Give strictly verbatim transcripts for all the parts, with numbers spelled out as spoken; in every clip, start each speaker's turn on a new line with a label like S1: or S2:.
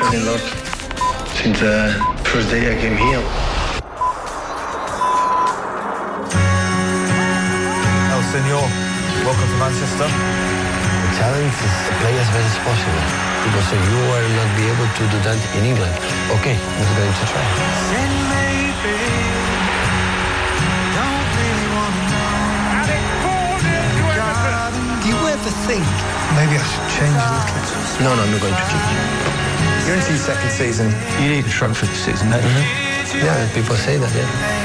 S1: fell in love since the first day I came here.
S2: El Senor, welcome to Manchester.
S3: The challenge is to play as best as possible. People say you will not be able to do that in England. Okay, we're going to try.
S4: Do you ever think maybe I should change a little?
S3: No, no, I'm not going to change.
S2: You're into your second season.
S3: You need a trophy this season, don't you? Yeah, people say that, yeah.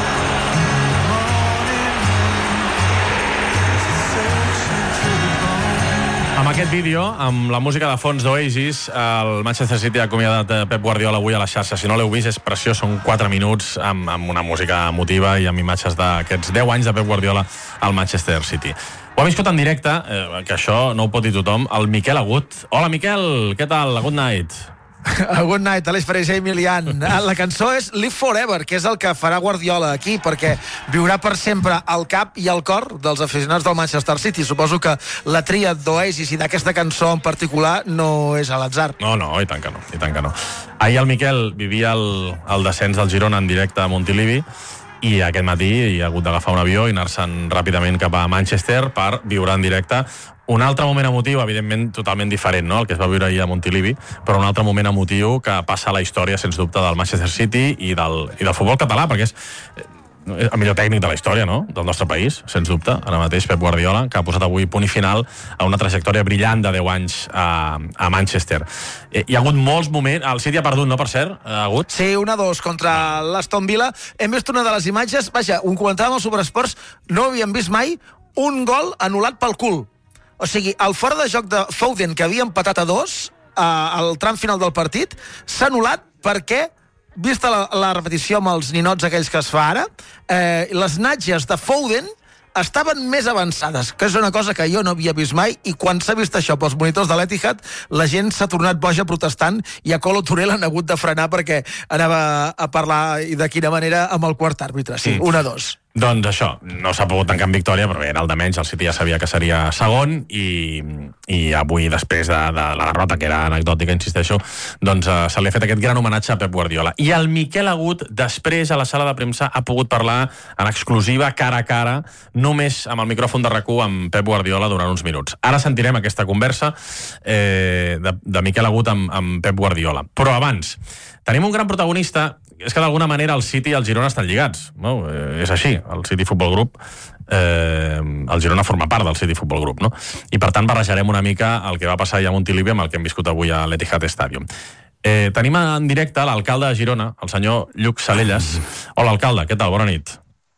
S5: Amb aquest vídeo, amb la música de fons d'Oasis, el Manchester City ha acomiadat Pep Guardiola avui a la xarxa. Si no l'heu vist, és preciós, són quatre minuts amb, amb una música emotiva i amb imatges d'aquests deu anys de Pep Guardiola al Manchester City. Ho ha viscut en directe, eh, que això no ho pot dir tothom, el Miquel Agut. Hola, Miquel, què tal? Good night.
S6: Good night, Aleix Ferreira i Emilian. La cançó és Live Forever, que és el que farà Guardiola aquí, perquè viurà per sempre al cap i al cor dels aficionats del Manchester City. Suposo que la tria d'Oasis i d'aquesta cançó en particular no és a l'atzar.
S5: No, no, i tant que no, i tant que no. Ahir el Miquel vivia el, el descens del Girona en directe a Montilivi, i aquest matí hi ha hagut d'agafar un avió i anar-se'n ràpidament cap a Manchester per viure en directe un altre moment emotiu, evidentment totalment diferent, no?, el que es va viure ahir a Montilivi, però un altre moment emotiu que passa a la història, sens dubte, del Manchester City i del, i del futbol català, perquè és el millor tècnic de la història, no?, del nostre país, sens dubte, ara mateix, Pep Guardiola, que ha posat avui punt i final a una trajectòria brillant de deu anys a, a Manchester. Hi ha hagut molts moments... El City ha perdut, no, per cert? Ha hagut?
S6: Sí, una dos contra l'Aston Villa. Hem vist una de les imatges, vaja, un comentàvem al Superesports, no havíem vist mai un gol anul·lat pel cul. O sigui, el fora de joc de Foden, que havia empatat a dos eh, al tram final del partit, s'ha anul·lat perquè, vista la, la repetició amb els ninots aquells que es fa ara, eh, les natges de Foden estaven més avançades, que és una cosa que jo no havia vist mai, i quan s'ha vist això pels monitors de l'Etihad, la gent s'ha tornat boja protestant i a Colo Touré l'han hagut de frenar perquè anava a parlar, i de quina manera, amb el quart àrbitre. Sí, mm. una dos.
S5: Doncs això, no s'ha pogut tancar en victòria, però bé, era el de menys, el City ja sabia que seria segon, i, i avui, després de, de la derrota, que era anecdòtica, insisteixo, doncs uh, se li ha fet aquest gran homenatge a Pep Guardiola. I el Miquel Agut, després, a la sala de premsa, ha pogut parlar en exclusiva, cara a cara, només amb el micròfon de RAC u, amb Pep Guardiola durant uns minuts. Ara sentirem aquesta conversa eh, de, de Miquel Agut amb, amb Pep Guardiola. Però abans, tenim un gran protagonista. És que d'alguna manera el City i el Girona estan lligats, no? Eh, és així, el City Football Group, eh, el Girona forma part del City Football Group, no? I per tant barrejarem una mica el que va passar allà a Montilivi amb el que hem viscut avui a l'Etihad Stadium. Eh, tenim en directe l'alcalde de Girona, el senyor Lluc Salellas. Hola, alcalde, què tal? Bona nit.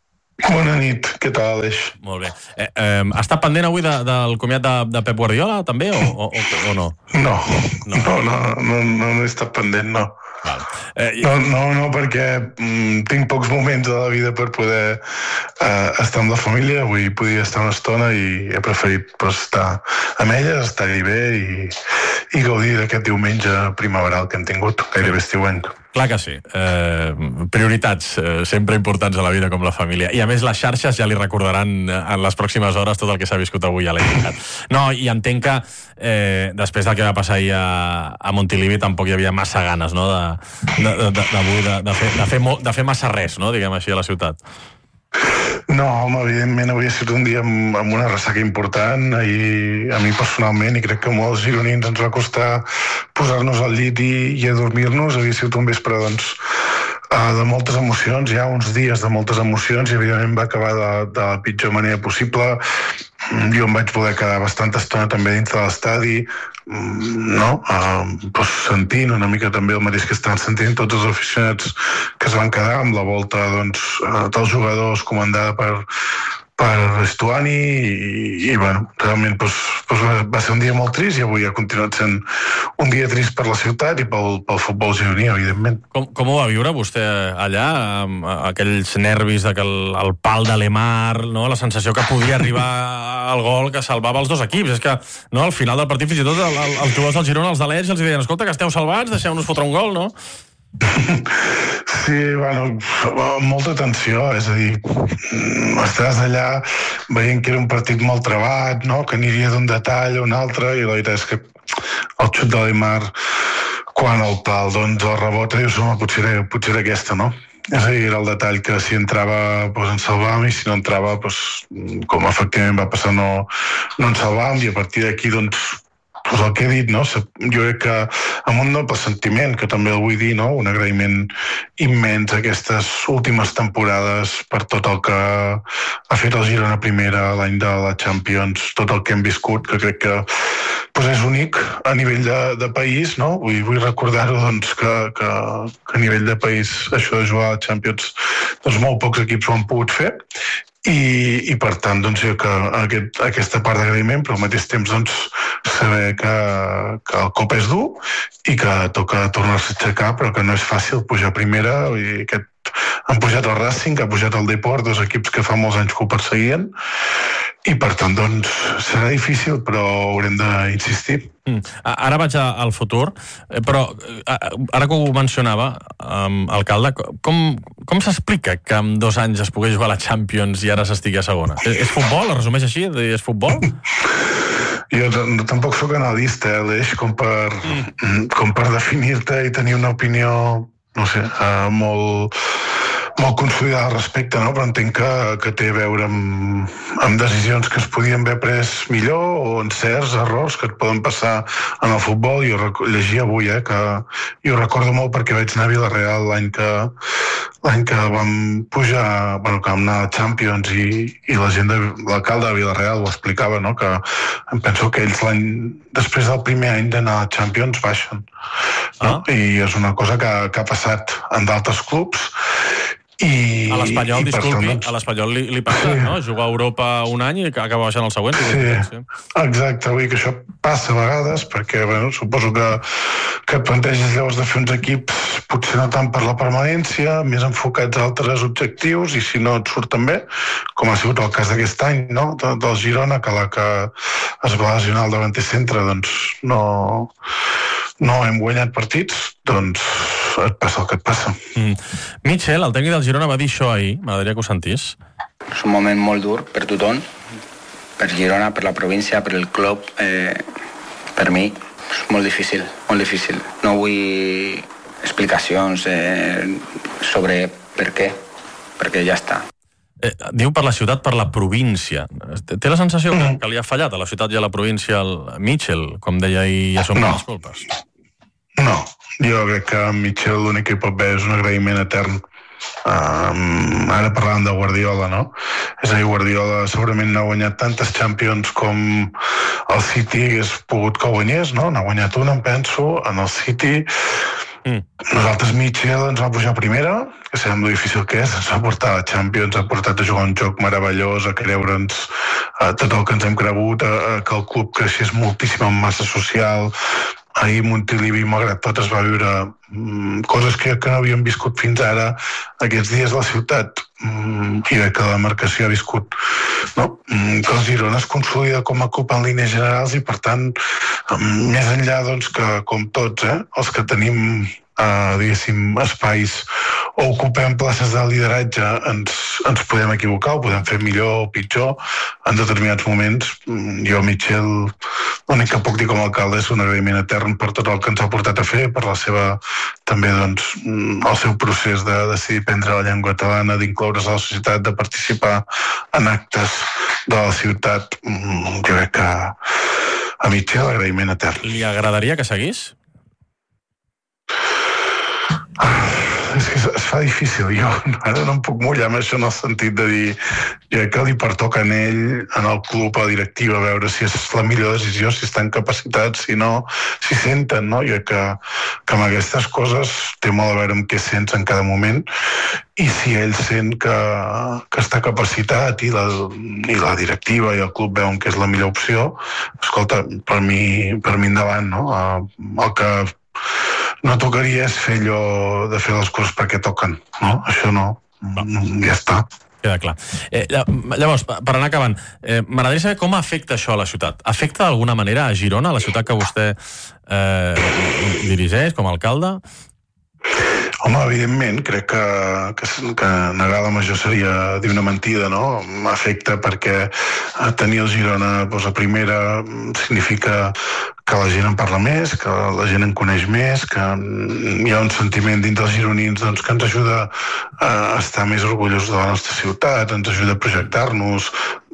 S7: Bona nit, què tal, Aleix?
S5: Molt bé. Eh, eh, ha estat pendent avui de, del comiat de, de Pep Guardiola, també, o, o, o no?
S7: No, no, no, no, no, no he estat pendent, no.
S5: Val. Eh,
S7: no, no, no, perquè mm, tinc pocs moments de la vida per poder eh, estar amb la família. Avui podia estar una estona i he preferit pues, estar amb ella, estar-hi bé i, i gaudir d'aquest diumenge primaveral que hem tingut, gairebé estiuenc.
S5: Clar que sí. Eh, prioritats eh, sempre importants a la vida com la família. I a més les xarxes ja li recordaran en les pròximes hores tot el que s'ha viscut avui a l'Etihad. No, i entenc que eh, després del que va passar ahir a, a Montilivi tampoc hi havia massa ganes, no?, de, de, de, de, de, de, fer, de, fer, mo, de fer massa res, no?, diguem així, a la ciutat.
S7: No, home, evidentment havia sigut un dia amb, amb una ressaca important i a mi personalment, i crec que a molts gironins ens va costar posar-nos al llit i, i a dormir-nos. Havia sigut un vespre, doncs, de moltes emocions, ja uns dies de moltes emocions, i evidentment va acabar de, de la pitjor manera possible. Jo em vaig poder quedar bastanta estona també dins de l'estadi, no? Uh, pues sentint una mica també el mateix que estan sentint tots els aficionats que es van quedar amb la volta, doncs, uh, dels jugadors comandada per per Estuani i, i bueno, realment pues, pues va ser un dia molt trist i avui ha continuat sent un dia trist per la ciutat i pel, pel futbol gironí, evidentment.
S5: Com, com ho va viure vostè allà, amb aquells nervis de que el, el pal de Lemar, no? La sensació que podia arribar al gol que salvava els dos equips? És que no, al final del partit fins i tot el, el, els jugadors del Girona, els de l'Elx, els deien, escolta, que esteu salvats, deixeu-nos fotre un gol, no?
S7: Sí, bueno, molta tensió, és a dir, estàs allà veient que era un partit molt trebat, no? Que aniria d'un detall a un altre, i la veritat és que el xut de Lemar, quan el pal, doncs, el rebot, dius, home, potser era, potser era aquesta, no? És a dir, era el detall que si entrava doncs en salvàvem i si no entrava, doncs, com efectivament va passar, no, no en salvàvem, i a partir d'aquí, doncs, pues el que he dit, no? Jo crec que amb un doble sentiment, que també el vull dir, no? Un agraïment immens a aquestes últimes temporades per tot el que ha fet el Girona primera, l'any de la Champions, tot el que hem viscut, que crec que pues és únic a nivell de, de país, no? Vull, vull recordar-ho, doncs, que, que, que a nivell de país això de jugar a la Champions, doncs molt pocs equips ho han pogut fer, i, i per tant, doncs, jo que aquest, aquesta part d'agraïment, però al mateix temps, doncs, saber que, que el cop és dur i que toca tornar-se a aixecar, però que no és fàcil pujar a primera, i aquest, han pujat el Racing, ha pujat el Deport, dos equips que fa molts anys que ho perseguien, i per tant, doncs, serà difícil, però haurem d'insistir.
S5: Mm. Ara vaig al futur, però ara que ho mencionava, um, alcalde, com, com s'explica que en dos anys es pogués jugar a la Champions i ara s'estigui a segona? És futbol? Es resumeix així? És futbol?
S7: Jo tampoc sóc analista, eh, Aleix, com per, mm. com per definir-te i tenir una opinió, no sé, uh, molt... molt consolidada al respecte, no? Però entenc que, que té a veure amb, amb decisions que es podien haver pres millor o en certs errors que et poden passar en el futbol. Jo llegia avui, eh, que jo recordo molt perquè vaig anar a Vilareal l'any que l'any que vam pujar, bueno, que vam anar a Champions i, i la gent de l'alcalde de Vilareal ho explicava, no? Que em penso que ells l'any després del primer any d'anar a Champions baixen, no? Ah. I és una cosa que, que ha passat en d'altres clubs. I,
S5: a l'Espanyol, disculpi,
S7: doncs...
S5: a l'Espanyol li, li passa, sí. No? Jugar a Europa un any i acaba baixant el següent.
S7: Sí, sí. Exacte, vull dir que això passa a vegades, perquè bueno, suposo que, que et planteges llavors de fer uns equips potser no tant per la permanència, més enfocats a altres objectius, i si no et surten bé, com ha sigut el cas d'aquest any, no? De, del Girona, que la que es va lesionar al davanter centre, doncs no, no hem guanyat partits, doncs et passa el que et passa.
S5: Mm. Mitchell, el tècnic del Girona, va dir això ahir, m'agradaria que ho sentís.
S8: És un moment molt dur per tothom, per Girona, per la província, per el club, eh, per mi. És molt difícil, molt difícil. No vull explicacions eh, sobre per què, perquè ja està.
S5: Eh, diu per la ciutat, per la província. Té la sensació que, que li ha fallat a la ciutat i a la província el Mitchell, com deia ahir, ja som
S7: no.
S5: les culpes?
S7: No, jo crec que en Mitchell l'únic que pot haver és un agraïment etern. Um, ara parlàvem de Guardiola, no? És a dir, Guardiola segurament no ha guanyat tantes Champions com el City hagués pogut que guanyés, no? N'ha guanyat una, em penso, en el City. Mm. Nosaltres Mitchell ens va pujar a primera, que sabem lo difícil que és, ens va portar a la Champions, ha portat a jugar un joc meravellós, a creure'ns a tot el que ens hem cregut, a, a que el club creixés moltíssim en massa social. Ahir Montilivi, malgrat tot, es va viure mm, coses que, que no havíem viscut fins ara. Aquests dies la ciutat, mm, i crec que la marcació ha viscut, no? Mm, que el Girona es consolida com a club en línies generals i, per tant, mm, més enllà, doncs, que com tots, eh, els que tenim Uh, diguéssim, espais o ocupem places de lideratge, ens, ens podem equivocar, ho podem fer millor o pitjor en determinats moments. Jo, Mitchell, l'únic que puc dir com a alcalde és un agraïment etern per tot el que ens ha portat a fer, per la seva, també, doncs, el seu procés de decidir prendre la llengua catalana, d'incloure's a la societat, de participar en actes de la ciutat. Jo crec que a Mitchell agraïment etern.
S5: Li agradaria que seguís?
S7: Ah, és que es fa difícil. Jo ara no em puc mullar amb això en el sentit de dir jo crec que li pertoca a ell, en el club, a la directiva, a veure si és la millor decisió, si estan capacitats, si no, si senten, no? Jo crec que, que amb aquestes coses té molt a veure amb què sents en cada moment, i si ell sent que, que està capacitat i la, i la directiva i el club veuen que és la millor opció, escolta, per mi, per mi endavant, no? El que no tocaria és fer allò de fer les coses perquè toquen, no? Això no, no. Ja està.
S5: Queda clar. Eh, llavors, per anar acabant, eh, m'agradaria saber com afecta això a la ciutat. Afecta d'alguna manera a Girona, a la ciutat que vostè eh, dirigeix com a alcalde?
S7: Home, evidentment, crec que, que, que negar la major seria dir una mentida, no? Afecta perquè tenir el Girona doncs, a primera significa que la gent en parla més, que la gent en coneix més, que hi ha un sentiment dins dels gironins doncs, que ens ajuda a estar més orgullosos de la nostra ciutat, ens ajuda a projectar-nos,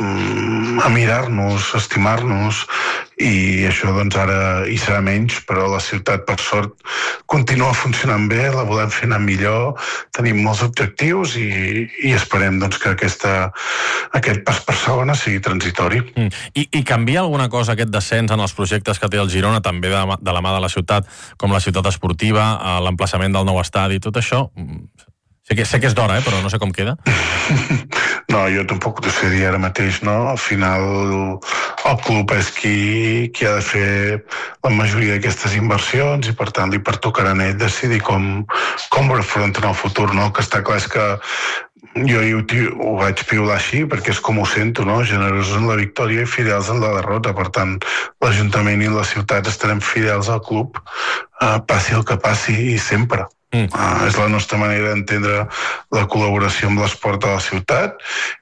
S7: a mirar-nos, a estimar-nos, i això doncs ara hi serà menys, però la ciutat per sort continua funcionant bé, la volem fer anar millor, tenim molts objectius i, i esperem doncs, que aquesta, aquest pas per segona sigui transitori.
S5: Mm. I, I canvia alguna cosa aquest descens en els projectes que té el Girona, també de, de la mà de la ciutat, com la ciutat esportiva, l'emplaçament del nou estadi, tot això? Sé que, sé que és d'hora, eh, però no sé com queda.
S7: No, jo tampoc ho sé dir ara mateix, no? Al final el club és qui, qui ha de fer la majoria d'aquestes inversions i per tant li pertocarà a ell decidir com, com afronten el futur, no? El que està clar és que jo ho, ho vaig piular així perquè és com ho sento, no? Generosos en la victòria i fidels en la derrota. Per tant, l'Ajuntament i la ciutat estarem fidels al club, eh, passi el que passi i sempre. Mm. Uh, és la nostra manera d'entendre la col·laboració amb l'esport a la ciutat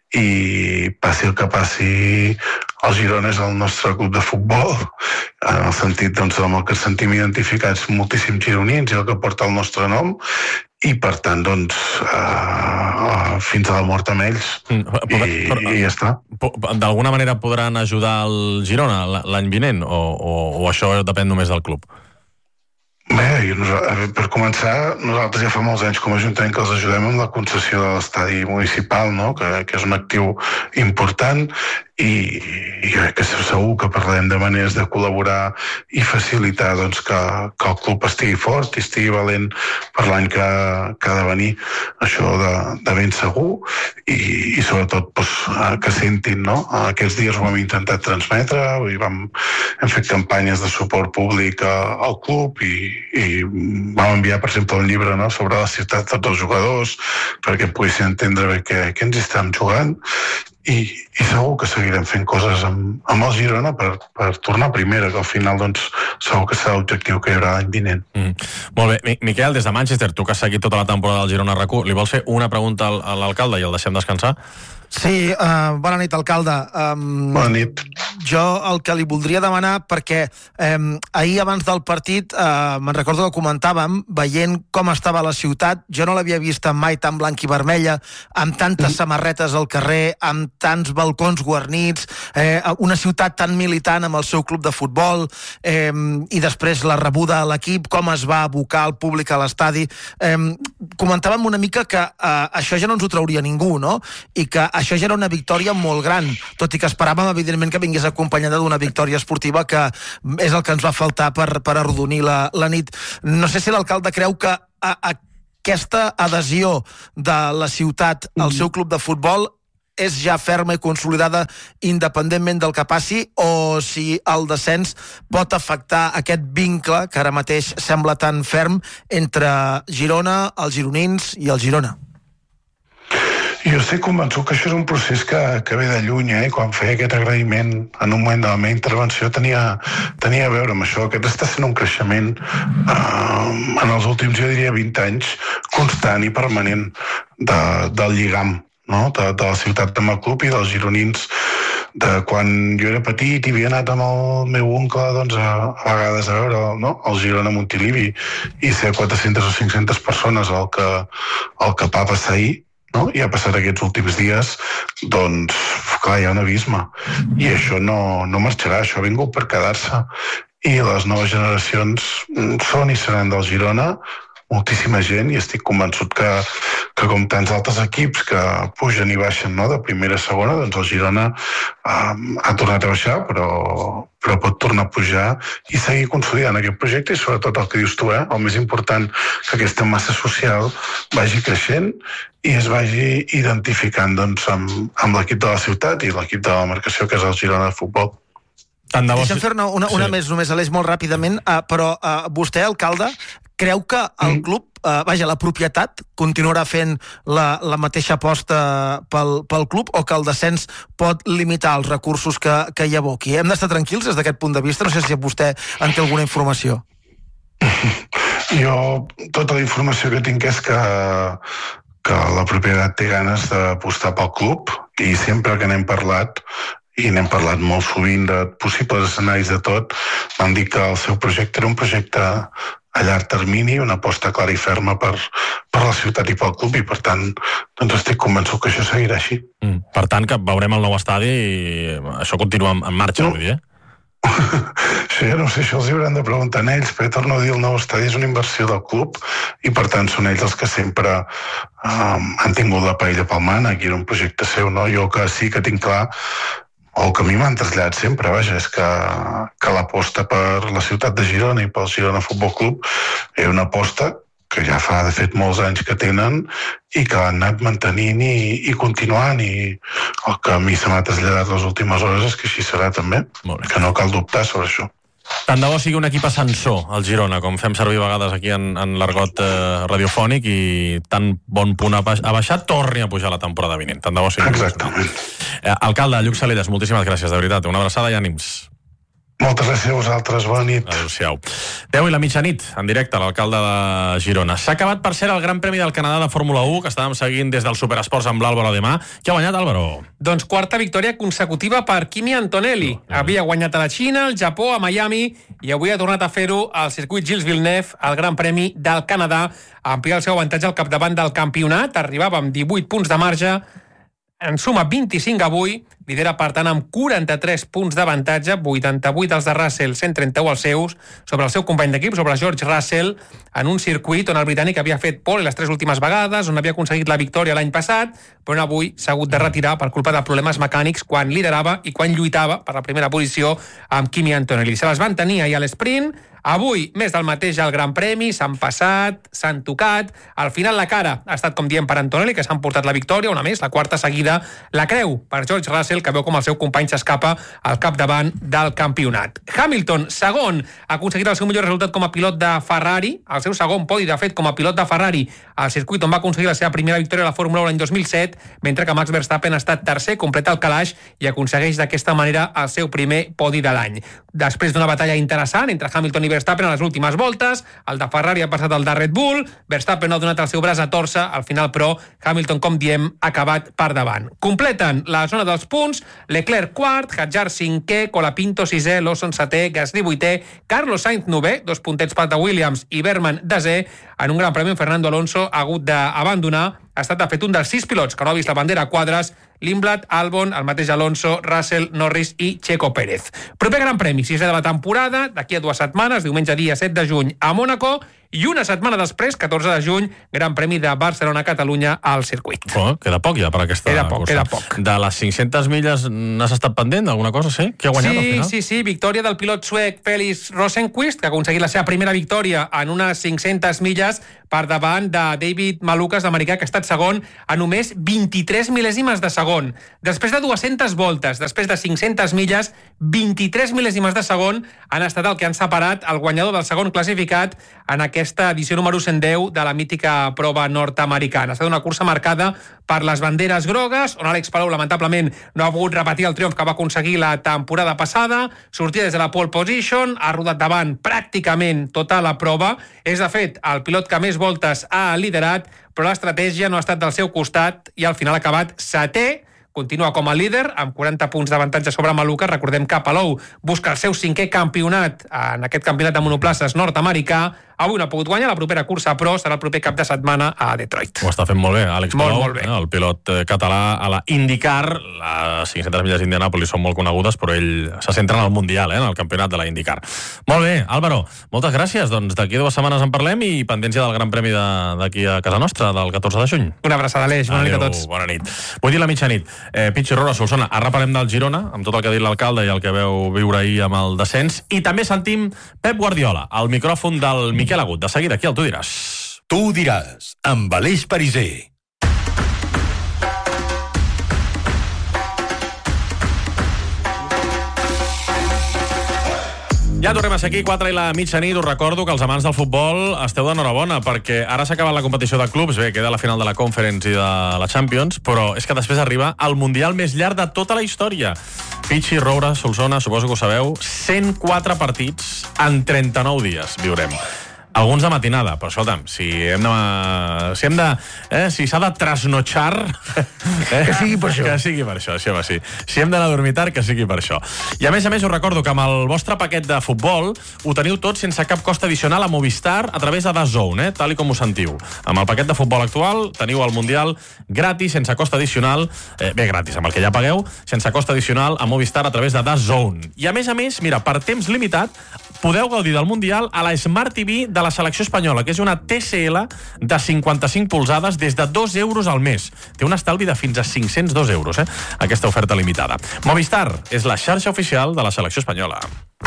S7: i passi el que passi, el Girona és el nostre club de futbol, en el sentit doncs, amb el que sentim identificats moltíssims gironins i el que porta el nostre nom, i per tant doncs uh, uh, fins a la mort amb ells. Mm. Però, I, però, i ja està.
S5: D'alguna manera podran ajudar el Girona l'any vinent o, o, o això depèn només del club?
S7: Bé, per començar, nosaltres ja fa molts anys com a Ajuntament que els ajudem amb la concessió de l'estadi municipal, no? que, que és un actiu important i, i crec que segur que parlem de maneres de col·laborar i facilitar doncs, que, que el club estigui fort i estigui valent per l'any que, que ha de venir, això de, de ben segur i, i sobretot doncs, que sentin, no? Aquests dies ho hem intentat transmetre i vam, hem fet campanyes de suport públic al club i i vam enviar, per exemple, un llibre, no?, sobre la ciutat de tots els jugadors perquè poguessin entendre bé què, què ens hi estem jugant i, i segur que seguirem fent coses amb, amb el Girona per, per tornar a primera, que al final doncs, segur que serà l'objectiu que hi haurà l'any vinent.
S5: Mm. Molt bé. Miquel, des de Manchester, tu que has seguit tota la temporada del Girona R A C U, li vols fer una pregunta al, a l'alcalde i el deixem descansar?
S6: Sí, uh, bona nit, alcalde. Um,
S7: bona nit.
S6: Jo el que li voldria demanar, perquè um, ahir abans del partit uh, me'n recordo que comentàvem, veient com estava la ciutat, jo no l'havia vist mai tan blanc i vermella, amb tantes mm. samarretes al carrer, amb tants balcons guarnits, eh, una ciutat tan militant amb el seu club de futbol, eh, i després la rebuda a l'equip, com es va abocar el públic a l'estadi. Eh, comentàvem una mica que eh, això ja no ens ho trauria ningú, no? I que això ja era una victòria molt gran, tot i que esperàvem, evidentment, que vingués acompanyada d'una victòria esportiva, que és el que ens va faltar per, per arrodonir la, la nit. No sé si l'alcalde creu que a, a aquesta adhesió de la ciutat al seu club de futbol és ja ferma i consolidada independentment del que passi, o si el descens pot afectar aquest vincle que ara mateix sembla tan ferm entre Girona, els gironins i el Girona.
S7: Jo estic convençut que això és un procés que, que ve de lluny, eh? Quan feia aquest agraïment en un moment de la meva intervenció tenia, tenia a veure amb això. Aquest està sent un creixement eh, en els últims, jo diria, vint anys, constant i permanent de, del lligam, no? de, de la ciutat amb el club i dels gironins. De quan jo era petit i havia anat amb el meu oncle doncs, a, a vegades a veure, no? el Girona Montilivi i ser quatre-centes o cinc-centes persones el que, el que va passar ahir, no? I ha passat aquests últims dies, doncs, clar, hi ha un abisme. I això no, no marxarà, això ha vingut per quedar-se. I les noves generacions són i seran del Girona, moltíssima gent, i estic convençut que, que com tants altres equips que pugen i baixen, no?, de primera a segona, doncs el Girona eh, ha tornat a baixar, però, però pot tornar a pujar i seguir consolidant aquest projecte i sobretot el que dius tu, eh, el més important, que aquesta massa social vagi creixent i es vagi identificant doncs, amb, amb l'equip de la ciutat i l'equip de la demarcació, que és el Girona de futbol.
S6: Deixa'm fer-ne una, una sí. més, només, Aleix, molt ràpidament, uh, però uh, vostè, alcalde, creu que el club, uh, vaja, la propietat, continuarà fent la, la mateixa aposta pel, pel club, o que el descens pot limitar els recursos que, que hi aboqui? Hem d'estar tranquils des d'aquest punt de vista? No sé si vostè en té alguna informació.
S7: Jo, tota la informació que tinc és que, que la propietat té ganes d'apostar pel club, i sempre que n'hem parlat i n'hem parlat molt sovint de possibles escenaris de tot. Van dir que el seu projecte era un projecte a llarg termini, una aposta clara i ferma per, per la ciutat i pel club, i per tant doncs estic convençut que això seguirà així.
S5: Mm. Per tant, que veurem el nou estadi i això continua en marxa, no. Vull dir, eh?
S7: Sí, no sé, això els hi hauran de preguntar a ells, però torno a dir, el nou estadi és una inversió del club i per tant són ells els que sempre um, han tingut la paella pel mànec i era un projecte seu, no? Jo que sí que tinc clar, o que a mi m'han traslladat sempre, vaja, és que, que l'aposta per la ciutat de Girona i pel Girona Futbol Club és una aposta que ja fa, de fet, molts anys que tenen i que han anat mantenint i, i continuant, i el que a mi se m'ha traslladat les últimes hores és que així serà també, que no cal dubtar sobre això.
S5: Tant de bo sigui un equip ascensor, el Girona, com fem servir a vegades aquí en, en l'argot eh, radiofònic, i tan bon punt ha, ha baixat, torni a pujar la temporada vinent. Tant de bo sigui.
S7: Exactament.
S5: Eh, alcalde, Lluc Salidas, moltíssimes gràcies, de veritat. Una abraçada i ànims.
S7: Moltes gràcies a vosaltres, bona nit.
S5: Adéu-siau. deu i la mitjanit, en directe, l'alcalde de Girona. S'ha acabat, per cert, el Gran Premi del Canadà de Fórmula u, que estàvem seguint des del Superesports amb l'Àlvaro Demà. Qui ha guanyat, Àlvaro?
S9: Doncs quarta victòria consecutiva per Kimi Antonelli. No, no. Havia guanyat a la Xina, al Japó, a Miami, i avui ha tornat a fer-ho al circuit Gilles Villeneuve, al Gran Premi del Canadà, a ampliar el seu avantatge al capdavant del campionat. Arribava amb divuit punts de marge, en suma vint-i-cinc avui, lidera per tant amb quaranta-tres punts d'avantatge, vuitanta-vuit els de Russell, cent trenta-u els seus, sobre el seu company d'equip, sobre George Russell, en un circuit on el britànic havia fet pole les tres últimes vegades, on havia aconseguit la victòria l'any passat, però avui s'ha hagut de retirar per culpa de problemes mecànics quan liderava i quan lluitava per la primera posició amb Kimi Antonelli. Se les van tenir ahir a l'esprint. Avui, més del mateix al Gran Premi, s'han passat, s'han tocat. Al final la cara ha estat, com diem, per Antonelli, que s'han portat la victòria, una més, la quarta seguida. La creu per George Russell, que veu com el seu company s'escapa al capdavant del campionat. Hamilton, segon, ha aconseguit el seu millor resultat com a pilot de Ferrari, el seu segon podi, de fet, com a pilot de Ferrari, al circuit on va aconseguir la seva primera victòria a la Fórmula u l'any dos mil set, mentre que Max Verstappen ha estat tercer, completa el calaix i aconsegueix d'aquesta manera el seu primer podi de l'any. Després d'una batalla interessant entre Hamilton i Verstappen a les últimes voltes, el de Ferrari ha passat el de Red Bull, Verstappen ha donat el seu braç a torça, al final, però, Hamilton, com diem, ha acabat per davant. Completen la zona dels punts, Leclerc quart, Hadjar cinquè, Colapinto sisè, Lawson setè, Gasly vuitè, Carlos Sainz novè, dos puntets per de Williams i Berman desè. En un gran premi, Fernando Alonso ha hagut d'abandonar, ha estat, de fet, un dels sis pilots que no ha vist la bandera a quadres, Lindblad, Albon, el mateix Alonso, Russell, Norris i Checo Pérez. Proper Gran Premi, sisè de la temporada, d'aquí a dues setmanes, diumenge dia set de juny a Mònaco, i una setmana després, catorze de juny, Gran Premi de Barcelona-Catalunya al circuit.
S5: Oh, queda poc ja per aquesta
S9: queda poc,
S5: cursa.
S9: Queda poc.
S5: De les cinc-centes milles n'has estat pendent d'alguna cosa, sí? Qui ha guanyat
S9: sí,
S5: al final?
S9: Sí, sí, victòria del pilot suec Felix Rosenqvist, que ha aconseguit la seva primera victòria en unes cinc-centes milles per davant de David Malukas, l'americà, que ha estat segon a només vint-i-tres mil·lèsimes de segon. Després de dues-centes voltes, després de cinc-centes milles, vint-i-tres mil·lèsimes de segon han estat el que han separat el guanyador del segon classificat en aquesta edició número cent deu de la mítica prova nord-americana. Ha estat una cursa marcada per les banderes grogues, on Àlex Palou, lamentablement, no ha pogut repetir el triomf que va aconseguir la temporada passada, sortia des de la pole position, ha rodat davant pràcticament tota la prova, és, de fet, el pilot que més voltes ha liderat, però l'estratègia no ha estat del seu costat i al final ha acabat setè, continua com a líder, amb quaranta punts d'avantatge sobre Malukas. Recordem que Palou busca el seu cinquè campionat en aquest campionat de monoplaces nord-americà. Avui no ha pogut guanyar, la propera cursa, però serà el proper cap de setmana a Detroit.
S5: Ho està fent molt bé, Àlex Palou,
S9: molt, molt bé.
S5: El pilot català a la IndyCar. Les cinc-centes milles d'Indianàpolis són molt conegudes, però ell se centra en el Mundial, eh, en el campionat de la IndyCar. Molt bé, Álvaro, moltes gràcies. Doncs d'aquí dues setmanes en parlem i pendència del Gran Premi d'aquí a casa nostra, del catorze de juny.
S9: Una abraçada, Aleix. Bona
S5: Adeu,
S9: nit a tots.
S5: Bona nit. Vull dir la mitjanit. Eh, Pichi Roura, Solsona, ara parlem del Girona, amb tot el que ha dit l'alcalde i el que veu viure ahir amb el descens. I també sentim Pep Guardiola, al micròfon del Miquel Agut. De seguida, aquí el Tu diràs.
S10: Tu diràs, amb Aleix Pariser.
S5: Ja tornem a ser aquí, quatre i la mitjanit. Us recordo que els amants del futbol esteu d'enhorabona, perquè ara s'ha acabat la competició de clubs, bé, queda la final de la Conference i de la Champions, però és que després arriba el Mundial més llarg de tota la història. Pichi, Roura, Solsona, suposo que ho sabeu, cent quatre partits en trenta-nou dies viurem. Alguns de matinada, però escolta'm, si hem de... Si hem de... Eh, si s'ha de trasnotxar... Eh,
S6: que sigui per això.
S5: Que sigui per això, això va, sí. Si hem d'anar a dormir tard, que sigui per això. I a més a més us recordo que amb el vostre paquet de futbol ho teniu tot sense cap cost addicional a Movistar a través de DAZN, eh, tal i com ho sentiu. Amb el paquet de futbol actual teniu el Mundial gratis, sense cost addicional, eh, bé, gratis, amb el que ja pagueu, sense cost addicional a Movistar a través de DAZN. I a més a més, mira, per temps limitat, podeu gaudir del Mundial a la Smart T V de la selecció espanyola, que és una T C L de cinquanta-cinc polzades des de dos euros al mes. Té un estalvi de fins a cinc-cents dos euros, eh? Aquesta oferta limitada. Movistar és la xarxa oficial de la selecció espanyola.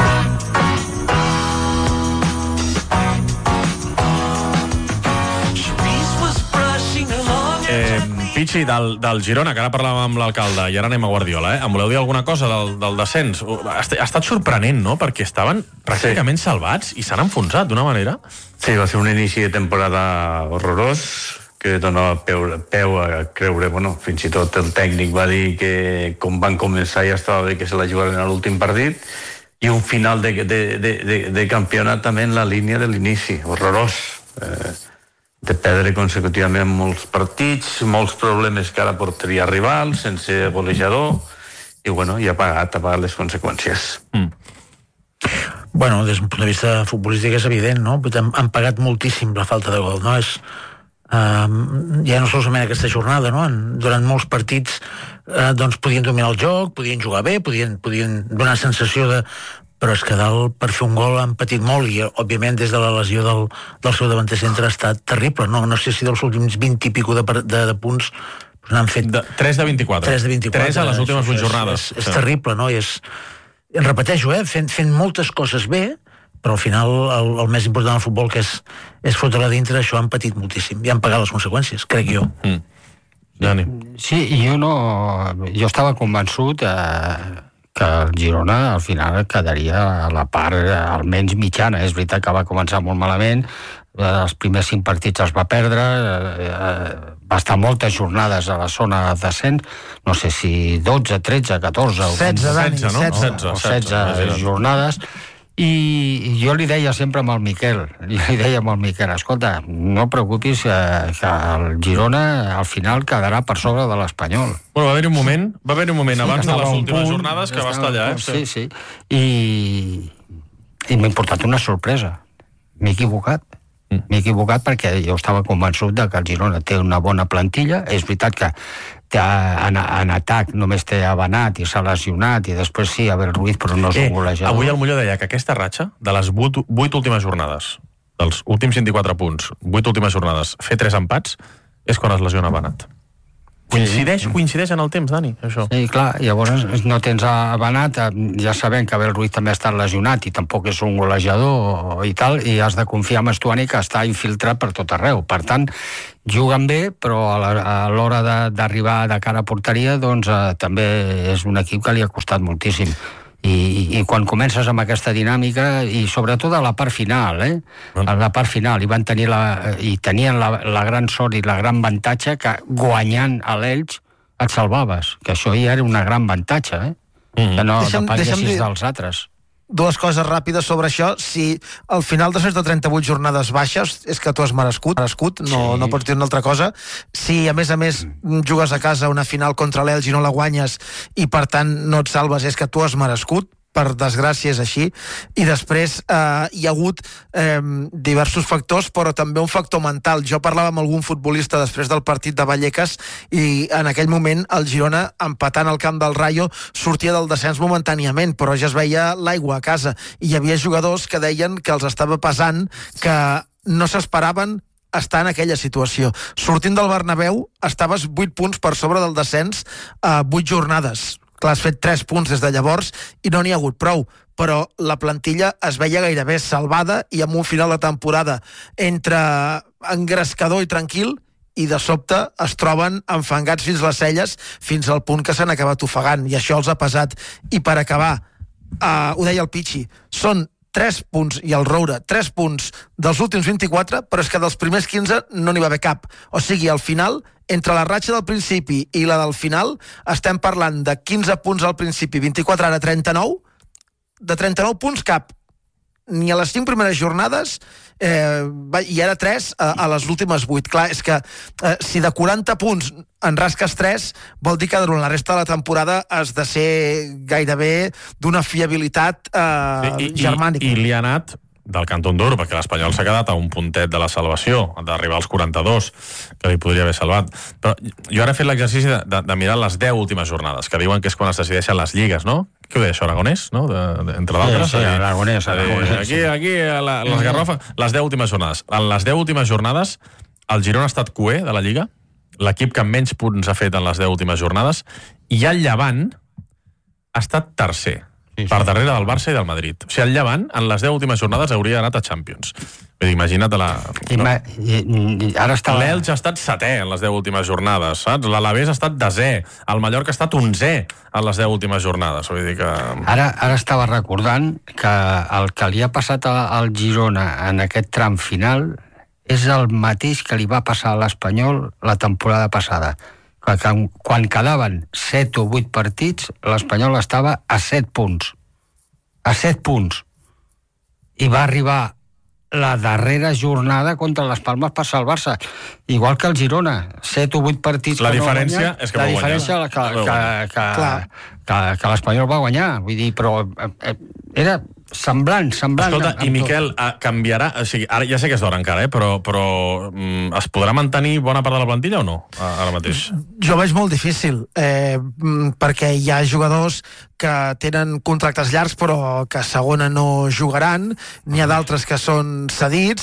S5: Eh, Pichi, del, del Girona, que ara parlàvem amb l'alcalde, i ara anem a Guardiola, eh? Em voleu dir alguna cosa del, del descens? Ha, ha estat sorprenent, no?, perquè estaven pràcticament sí. salvats i s'han enfonsat d'una manera.
S11: Sí, va ser un inici de temporada horrorós, que donava peu, peu a creure, bueno, fins i tot el tècnic va dir que com van començar ja estava bé que se la jugaren a l'últim partit, i un final de, de, de, de, de campionat també en la línia de l'inici, horrorós. Eh, de perdre consecutivament molts partits, molts problemes que ara portaria rival, sense golejador, i bueno, i ha pagat, ha pagat les conseqüències. Mm.
S6: Bueno, des d'un punt de vista futbolístic és evident, no? Han, han pagat moltíssim la falta de gol, no? És, uh, ja no solament aquesta jornada, no? En, durant molts partits uh, doncs podien dominar el joc, podien jugar bé, podien, podien donar sensació de... però és que dalt, per fer un gol, han patit molt, i òbviament des de la lesió del, del seu davanter centre ha estat terrible. No, no sé si dels últims vint i pico de, de, de punts n'han fet...
S5: De, tres de vint-i-quatre.
S6: tres de vint-i-quatre.
S5: tres a les últimes vuit jornades.
S6: És, és, és sí. terrible, no? I és, repeteixo, eh? Fent, fent moltes coses bé, però al final el, el més important del futbol, que és, és fotre-la dintre, això han patit moltíssim i han pagat les conseqüències, crec jo.
S5: Mm. Dani.
S12: Sí, jo no... Jo estava convençut... Eh... que el Girona al final quedaria a la part almenys mitjana. És veritat que va començar molt malament, els primers cinc partits els va perdre, va estar moltes jornades a la zona de descens, no sé si dotze, tretze, catorze...
S6: setze, Dani,
S5: no?
S12: setze, setze jornades, i jo li deia sempre amb el Miquel, li deia amb el Miquel, escolta, no preocupis que, que el Girona al final quedarà per sobre de l'Espanyol.
S5: Bueno, va haver-hi un moment, va haver-hi un moment
S12: sí,
S5: abans de les últimes
S12: punt,
S5: jornades que va estar allà, eh?
S12: Sí, sí, i, i m'ha importat una sorpresa. M'he equivocat. Mm. M'he equivocat perquè jo estava convençut de que el Girona té una bona plantilla. És veritat que en, en atac només té Avanat i s'ha lesionat, i després sí, Abel Ruiz, però no és
S5: eh,
S12: un golejador.
S5: Avui el Molló deia que aquesta ratxa de les vuit, vuit últimes jornades, dels últims vint-i-quatre punts, vuit últimes jornades, fer tres empats, és quan es lesiona Avanat. Coincideix, coincideix en el temps, Dani, això.
S12: Sí, clar, llavors no tens a Avanat, ja sabem que Abel Ruiz també ha estat lesionat i tampoc és un golejador i tal, i has de confiar en Estuani, que està infiltrat per tot arreu. Per tant, juguen bé, però a l'hora d'arribar de cara a porteria, doncs eh, també és un equip que li ha costat moltíssim. I, i quan comences amb aquesta dinàmica, i sobretot a la part final, eh? A la part final, i van tenir la, i tenien la, la gran sort i la gran avantatge que guanyant a l'Elx et salvaves, que això ja era una gran avantatge, eh? Mm-hmm. Que no depenguessis dels altres.
S6: Dues coses ràpides sobre això. Si al final després de trenta-vuit jornades baixes és que tu has merescut, merescut no, sí. no pots dir una altra cosa. Si a més a més jugues a casa una final contra l'Elx i no la guanyes i per tant no et salves, és que tu has merescut. Per desgràcia és així. I després eh, hi ha hagut eh, diversos factors, però també un factor mental. Jo parlava amb algun futbolista després del partit de Vallecas i en aquell moment el Girona, empatant al camp del Rayo, sortia del descens momentàniament, però ja es veia l'aigua a casa. I hi havia jugadors que deien que els estava pesant, que no s'esperaven estar en aquella situació. Sortint del Bernabéu, estaves vuit punts per sobre del descens a vuit jornades. Clar, has fet tres punts des de llavors i no n'hi ha hagut prou, però la plantilla es veia gairebé salvada i amb un final de temporada entre engrescador i tranquil, i de sobte es troben enfangats fins les celles, fins al punt que s'han acabat ofegant, i això els ha pesat. I per acabar, uh, ho deia el Pichi, són tres punts, i el Roure, tres punts dels últims vint-i-quatre, però és que dels primers quinze no n'hi va haver cap. O sigui, al final, entre la ratxa del principi i la del final, estem parlant de quinze punts al principi, vint-i-quatre, ara trenta-nou, de trenta-nou punts cap. ni a les cinc primeres jornades eh, i ara tres a, a les últimes vuit. Clar, és que eh, si de quaranta punts en rasques tres, vol dir que durant la resta de la temporada has de ser gairebé d'una fiabilitat eh,
S5: I, i,
S6: germànica.
S5: I li ha anat del cantó dur, perquè l'Espanyol s'ha quedat a un puntet de la salvació, d'arribar als quaranta-dos, que li podria haver salvat. Però jo ara he fet l'exercici de, de, de mirar les deu últimes jornades, que diuen que és quan es decideixen les lligues, no? Què ho deia això, Aragonès, no? De, de, entre d'altres.
S12: Sí, sí, Aragonès, Aragonès.
S5: Aquí, aquí, la, les garrofes... Les deu últimes jornades. En les deu últimes jornades, el Girona ha estat cuer de la Lliga, l'equip que menys punts ha fet en les deu últimes jornades, i el Llevant ha estat tercer, sí, sí. per darrere del Barça i del Madrid. O sigui, el Llevant, en les deu últimes jornades, hauria anat a Champions. Vull dir, imagina't la...
S12: Ima... I, i, ara està...
S5: L'Elx ha estat setè en les deu últimes jornades, saps? L'Alavés ha estat desè, el Mallorca ha estat onzè en les deu últimes jornades. Vull dir que...
S12: Ara, ara estava recordant que el que li ha passat al Girona en aquest tram final és el mateix que li va passar a l'Espanyol la temporada passada. Que quan quedaven set o vuit partits, l'Espanyol estava a set punts. A set punts. I va arribar la darrera jornada contra les Palmes per salvar-se. Igual que el Girona. Set o vuit partits
S5: la
S12: que
S5: diferència
S12: no guanyat,
S5: és que
S12: la
S5: va
S12: diferència
S5: guanyar.
S12: que, que, que, que, que l'Espanyol va guanyar. Vull dir, però eh, era semblant, semblant.
S5: Escolta, i Miquel, tot. canviarà... O sigui, ara ja sé que és d'hora encara, eh? però, però mm, es podrà mantenir bona part de la plantilla o no, ara mateix?
S6: Jo veig molt difícil, eh, perquè hi ha jugadors que tenen contractes llargs però que a segona no jugaran, n'hi ha d'altres que són cedits,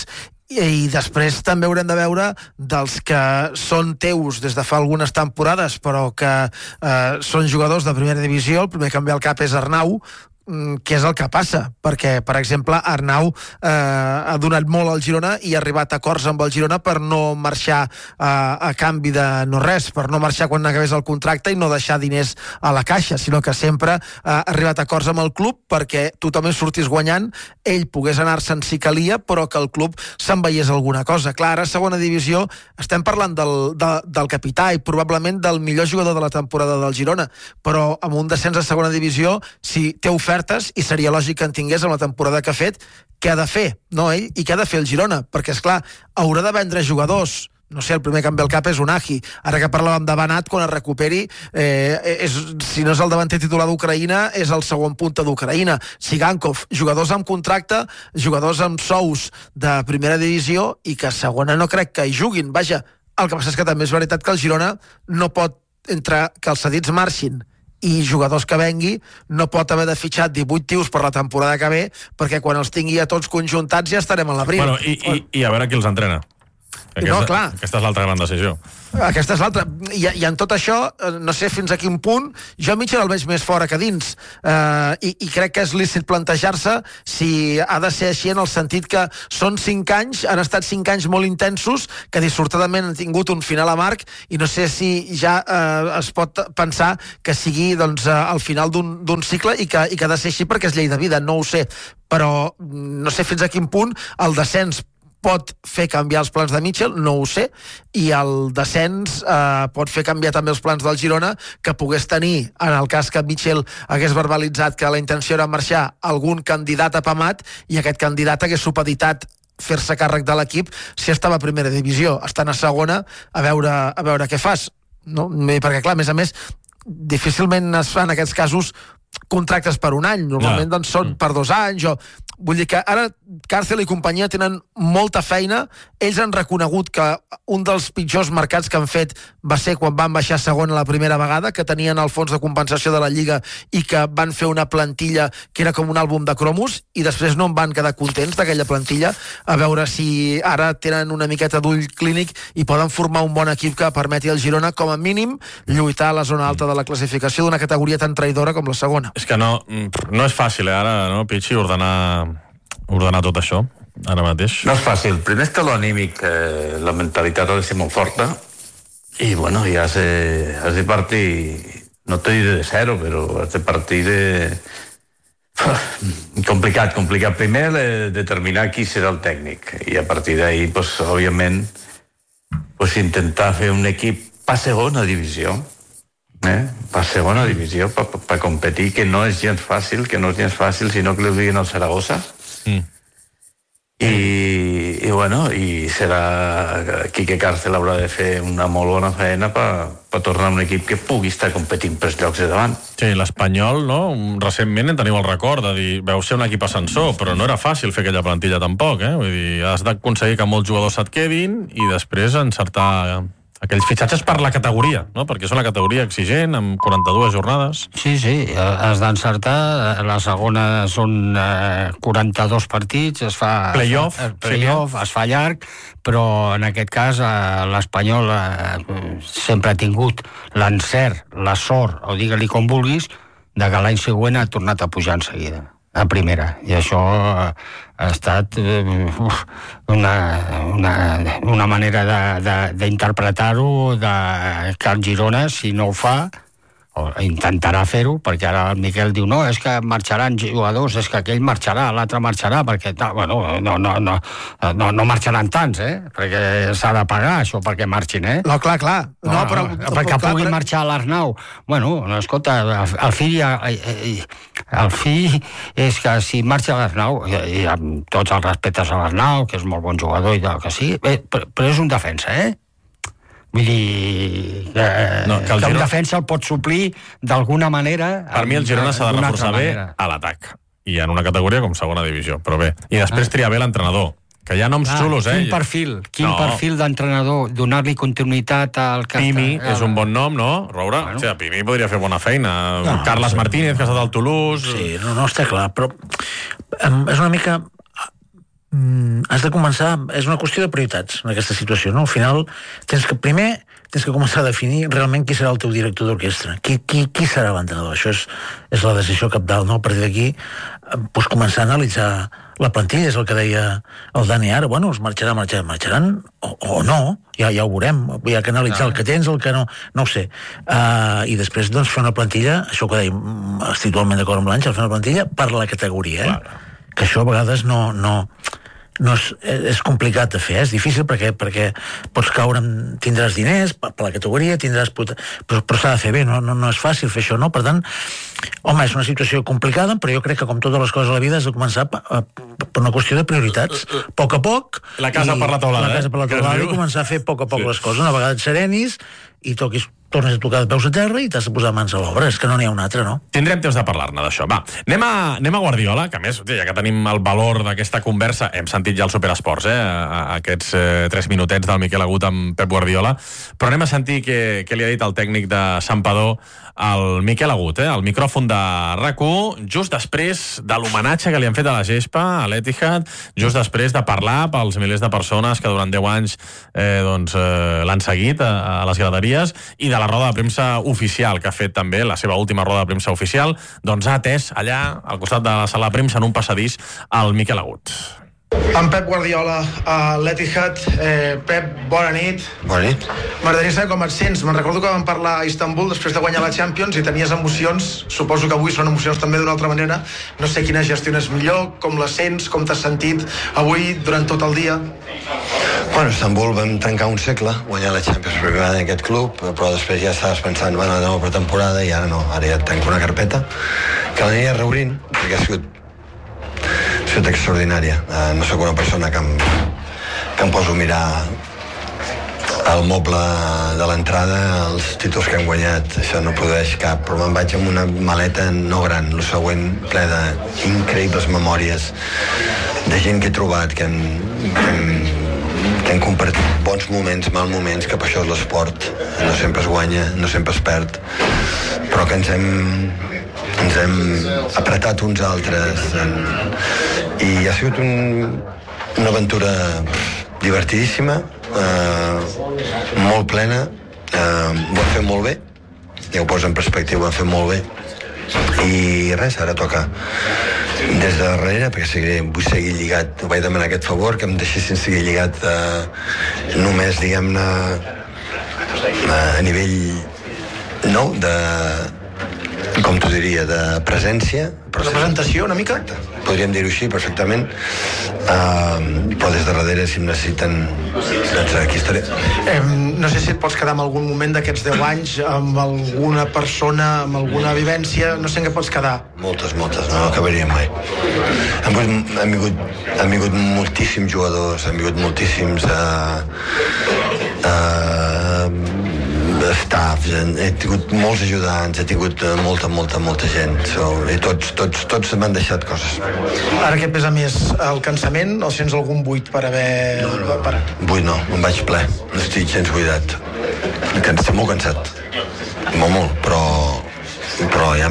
S6: i després també haurem de veure dels que són teus des de fa algunes temporades però que eh, són jugadors de primera divisió. El primer que em ve al cap és Arnau, què és el que passa, perquè, per exemple, Arnau eh, ha donat molt al Girona i ha arribat a acords amb el Girona per no marxar eh, a canvi de no res, per no marxar quan acabés el contracte i no deixar diners a la caixa, sinó que sempre eh, ha arribat a acords amb el club perquè tothom sortís guanyant, ell pogués anar-se'n si calia, però que el club se'n veiés alguna cosa. Clar, ara a segona divisió estem parlant del, de, del capità i probablement del millor jugador de la temporada del Girona, però amb un descens a segona divisió, si té oferta i seria lògic que en tingués amb la temporada que ha fet, què ha de fer, no ell? I què ha de fer el Girona? Perquè, esclar, haurà de vendre jugadors. No sé, el primer que em ve al cap és Unagi. Ara que parlàvem de Banat, quan es recuperi, eh, és, si no és el davanter titular d'Ucraïna, és el segon punta d'Ucraïna. Sigankov, jugadors amb contracte, jugadors amb sous de primera divisió i que a segona no crec que hi juguin. Vaja, el que passa és que també és veritat que el Girona no pot, entre que els cedits marxin i jugadors que vengui, no pot haver de fitxar divuit tios per la temporada que ve, perquè quan els tingui a tots conjuntats ja estarem a l'abril.
S5: Bueno, i, i, i a veure qui els entrena. Aquesta,
S6: no, clar.
S5: Aquesta és l'altra gran decisió.
S6: Aquesta és l'altra. I, I en tot això, no sé fins a quin punt, jo a Mitchell el veig més fora que dins. Eh, i, I crec que és lícit plantejar-se si ha de ser així en el sentit que són cinc anys, han estat cinc anys molt intensos, que dissortadament han tingut un final amarg, i no sé si ja eh, es pot pensar que sigui doncs, al final d'un cicle i que, i que ha de ser així perquè és llei de vida, no ho sé. Però no sé fins a quin punt el descens pot fer canviar els plans de Mitchell, no ho sé, i el descens eh, pot fer canviar també els plans del Girona, que pogués tenir, en el cas que Mitchell hagués verbalitzat que la intenció era marxar, algun candidat apamat, i aquest candidat hagués supeditat fer-se càrrec de l'equip si estava a primera divisió, estant a segona a veure, a veure què fas, no? Perquè clar, a més a més difícilment es fan en aquests casos contractes per un any, normalment doncs, són per dos anys, o vull dir que ara Càrcel i companyia tenen molta feina. Ells han reconegut que un dels pitjors mercats que han fet va ser quan van baixar segona la primera vegada, que tenien el fons de compensació de la Lliga i que van fer una plantilla que era com un àlbum de cromos, i després no en van quedar contents d'aquella plantilla, a veure si ara tenen una miqueta d'ull clínic i poden formar un bon equip que permeti al Girona, com a mínim, lluitar a la zona alta de la classificació d'una categoria tan traïdora com la segona.
S5: És que no, no és fàcil, eh, ara, no, Pichi, ordenar, ordenar tot això, ara mateix.
S11: No és fàcil. Primer és que l'anímic, eh, la mentalitat ha de ser molt forta, i, bueno, ja has de, has de partir, no te diré de zero, però has de partir de... complicat, complicat. Primer, eh, determinar qui serà el tècnic, i a partir d'ahí, pues, òbviament, pues, intentar fer un equip per segona divisió, eh? per segona divisió, per, per competir, que no és gens fàcil, que no és gens fàcil, sinó que li diguin al Saragossa, mm. i, i bueno, i serà Quique Cárcel haurà de fer una molt bona feina per, per tornar a un equip que pugui estar competint pels llocs de davant.
S5: Sí, l'Espanyol, no? Recentment en teniu el record de dir, veu ser un equip ascensor, però no era fàcil fer aquella plantilla tampoc, eh? Vull dir, has d'aconseguir que molts jugadors se't quedin i després encertar aquells fitxatges per la categoria, no? Perquè és una categoria exigent, amb quaranta-dues jornades.
S12: Sí, sí, has d'encertar. La segona són eh, quaranta-dos partits, es fa...
S5: Playoff.
S12: Playoff, es fa llarg, però en aquest cas eh, l'Espanyol eh, sempre ha tingut l'encert, la sort, o digue-li com vulguis, de que l'any següent ha tornat a pujar en seguida, a primera. I això ha estat eh, uf, una, una, una manera d'interpretar-ho, de, de, que el Girona, si no ho fa, o intentarà fer-ho, perquè ara el Miquel diu no, és que marxaran jugadors, és que aquell marxarà, l'altre marxarà, perquè no, bueno, no, no, no, no, no marxaran tants, eh? Perquè s'ha de pagar això perquè marxin, eh?
S6: No, clar, clar. No,
S12: no,
S6: però,
S12: no, perquè
S6: clar,
S12: pugui
S6: però...
S12: marxar a l'Arnau. Bueno, no, escolta, el fill, el fill és que si marxa a l'Arnau, i amb tots els respectes a l'Arnau, que és molt bon jugador i del que sí, però és un defensa, eh? Vull dir que, no, que, que Girona... un defensa el pot suplir d'alguna manera.
S5: Per mi el Girona s'ha de reforçar bé a l'atac i en una categoria com segona divisió, però bé. I després triar bé l'entrenador, que hi ha noms ah, xulos, eh?
S12: Quin perfil, quin no. perfil d'entrenador, donar-li continuïtat al...
S5: Pimi el... és un bon nom, no, Roura? Bueno. O sigui, Pimi podria fer bona feina. No, Carles sí. Martínez, que ha estat al Toulouse...
S13: Sí, no, no, està clar, però és una mica... Mm, has de començar, és una qüestió de prioritats en aquesta situació, no? Al final tens que, primer, tens que començar a definir realment qui serà el teu director d'orquestra, qui, qui, qui serà l'entrenador, això és, és la decisió cabdal, no? A partir d'aquí pues, començar a analitzar la plantilla, és el que deia el Dani ara, bueno, es marxarà, marxaran, marxaran o, o no, ja, ja ho veurem, hi ha que analitzar ah. el que tens, el que no, no ho sé, uh, i després doncs fer una plantilla, això que deia, estic totalment d'acord amb l'Àngel, fer una plantilla per la categoria, eh? Clar. Que això a vegades no, no, no és, és complicat de fer, eh? És difícil perquè, perquè pots caure, en, tindràs diners per, per la categoria, tindràs, però, però s'ha de fer bé, no, no, no és fàcil fer això, no? Per tant, home, és una situació complicada, però jo crec que com totes les coses a la vida has de començar per, per una qüestió de prioritats, a poc a poc.
S5: La casa per la teulada,
S13: la casa per la teulada, eh? I començar a fer a poc a poc sí. les coses, una vegada et serenis i toquis, tornes a tocar de peus a terra i t'has de posar mans a l'obra, és que no n'hi ha un altre, no?
S5: Tindrem temps de parlar-ne d'això. Va, anem a, anem a Guardiola, que a més, ja que tenim el valor d'aquesta conversa, hem sentit ja el Superesports, eh, aquests eh, tres minutets del Miquel Agut amb Pep Guardiola, però anem a sentir què, què li ha dit el tècnic de Santpedor al Miquel Agut, eh, al micròfon de R A C u, just després de l'homenatge que li han fet a la gespa, a l'Etihad, just després de parlar pels milers de persones que durant deu anys eh, doncs, eh, l'han seguit a, a les graderies, i de la roda de premsa oficial que ha fet també, la seva última roda de premsa oficial, doncs ha atès allà, al costat de la sala de premsa, en un passadís, al Miquel Agut.
S14: En Pep Guardiola a l'Etihad. eh, Pep, bona nit.
S3: Bona nit.
S14: M'agradaria saber com et sents. Me'n recordo que vam parlar a Istanbul després de guanyar la Champions i tenies emocions, suposo que avui són emocions també d'una altra manera. No sé quina gestiones millor, com la sents, com t'has sentit avui durant tot el dia.
S3: Bueno, a Istanbul vam tancar un segle, guanyar la Champions per primera en aquest club, però després ja estaves pensant, bueno, de nova pretemporada, i ara no, ara ja tanco una carpeta que l'aniré reobrint, perquè ha sigut ha sigut extraordinària. Uh, no sóc una persona que em, que em poso a mirar el moble de l'entrada, els títols que hem guanyat, això no produeix cap, però me'n vaig amb una maleta no gran, el següent ple d'increïbles memòries de gent que he trobat, que han, que han, que han compartit bons moments, mal moments, que per això és l'esport, no sempre es guanya, no sempre es perd, però que ens hem ens hem apretat uns altres en... i ha sigut un, una aventura divertidíssima, eh, molt plena, eh, ho hem fet molt bé, ja ho poso en perspectiva, ho hem fet molt bé i res, ara toca des de darrere, perquè seguiré, vull seguir lligat, vaig demanar aquest favor, que em deixessin seguir lligat eh, només, diguem-ne, a nivell no, de com t'ho diria, de presència.
S14: Representació, una mica?
S3: Podríem dir-ho així, perfectament. Uh, però des de darrere, si em necessiten, doncs aquí estaré.
S14: Eh, no sé si et pots quedar amb algun moment d'aquests deu anys, amb alguna persona, amb alguna vivència, no sé en què pots quedar.
S3: Moltes, moltes, no acabaríem mai. Han, han, vingut, han vingut moltíssims jugadors, han vingut moltíssims uh, uh, staffs, he tingut molts ajudants, he tingut molta, molta, molta gent, so, i tots, tots, tots m'han deixat coses.
S14: Ara què pesa més, el cansament o sents algun buit per haver...
S3: No, no, per... buit no, em vaig ple, no estic gens buidat. Estic molt cansat, molt, molt, però, però ja,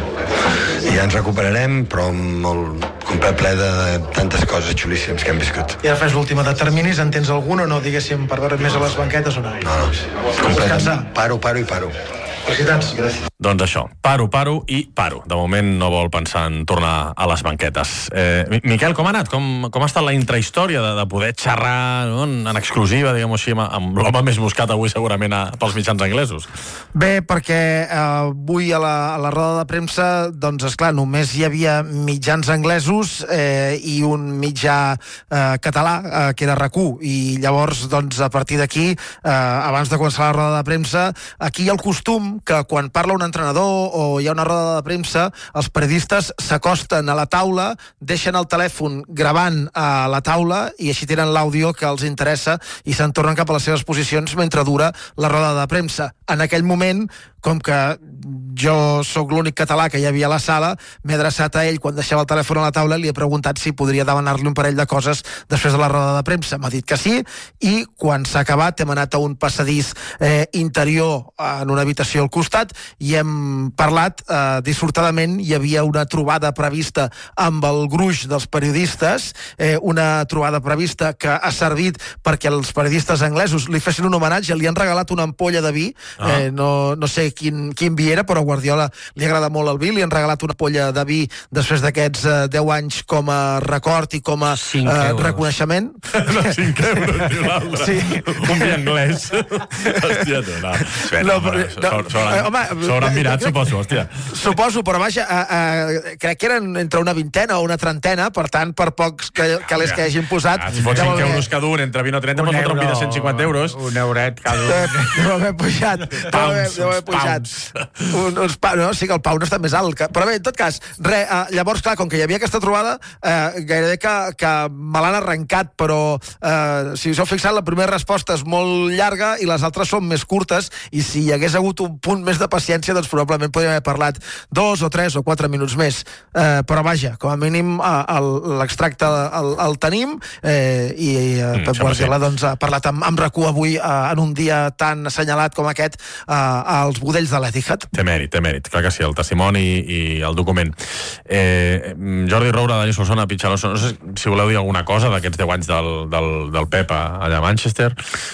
S3: em, ja ens recuperarem, però molt, un ple ple de tantes coses xulíssimes que hem viscut.
S14: I ara fes l'última de terminis, en tens algun o no, diguéssim, per veure més a les banquetes o no?
S3: No, no, completament, paro, paro i paro.
S14: Felicitats. Gràcies.
S5: Doncs això, paro, paro i paro. De moment no vol pensar en tornar a les banquetes. Eh, Miquel, com ha anat? Com, com ha estat la intrahistòria de, de poder xerrar, no? en, en exclusiva, diguem-ho així, amb, amb l'home més buscat avui segurament a, pels mitjans anglesos?
S6: Bé, perquè eh, avui a la, a la roda de premsa, doncs, esclar, només hi havia mitjans anglesos eh, i un mitjà eh, català, eh, que era RAC u, i llavors, doncs, a partir d'aquí, eh, abans de començar la roda de premsa, aquí hi ha el costum que quan parla un entrenador o hi ha una roda de premsa, els periodistes s'acosten a la taula, deixen el telèfon gravant a la taula i així tenen l'àudio que els interessa i se'n tornen cap a les seves posicions mentre dura la roda de premsa. En aquell moment, com que jo sóc l'únic català que hi havia a la sala, m'he adreçat a ell quan deixava el telèfon a la taula i li he preguntat si podria demanar-li un parell de coses després de la roda de premsa. M'ha dit que sí, i quan s'ha acabat hem anat a un passadís eh, interior en una habitació al costat i hem parlat eh, dissortadament. Hi havia una trobada prevista amb el gruix dels periodistes, eh, una trobada prevista que ha servit perquè els periodistes anglesos li fessin un homenatge, li han regalat una ampolla de vi, ah. eh, no, no sé quin, quin vi era, però a Guardiola li agrada molt el vi, li han regalat una ampolla de vi després d'aquests eh, deu anys com a record i com a eh, reconeixement.
S5: No, cinc euros, diu l'altre. Sí. Un vi anglès. Hòstia, tu, no. Bé, no, no, no s'hauran mirat, suposo, hòstia.
S6: Suposo, però vaja, eh, eh, crec que eren entre una vintena o una trentena, per tant, per pocs que, que les que hagin posat...
S5: Ah, si fos cinc euros cada un, entre vint o trenta, pots fotre un vi de cent cinquanta euros.
S12: Un euret cada un.
S6: Deu haver pujat.
S5: Pounds,
S6: deu haver pujat. Un, uns pa, no, sí que el pound està més alt. Que, però bé, en tot cas, re, eh, llavors, clar, com que hi havia aquesta trobada, eh, gairebé que, que me l'han arrencat, però eh, si us heu fixat, la primera resposta és molt llarga i les altres són més curtes, i si hi hagués hagut un punt més de paciència, doncs probablement podríem haver parlat dos o tres o quatre minuts més. Eh, però vaja, com a mínim eh, l'extracte el, el tenim, eh, i eh, mm, Pep Guardiola doncs, ha parlat amb, amb RAC u avui eh, en un dia tan assenyalat com aquest eh, als budells de l'Etihad.
S5: Té mèrit, té mèrit, clar que sí, el testimoni i el document. Eh, Jordi Roura, Dani Solsona, Pichaloso, no sé si voleu dir alguna cosa d'aquests deu anys del, del, del Pep allà a Manchester.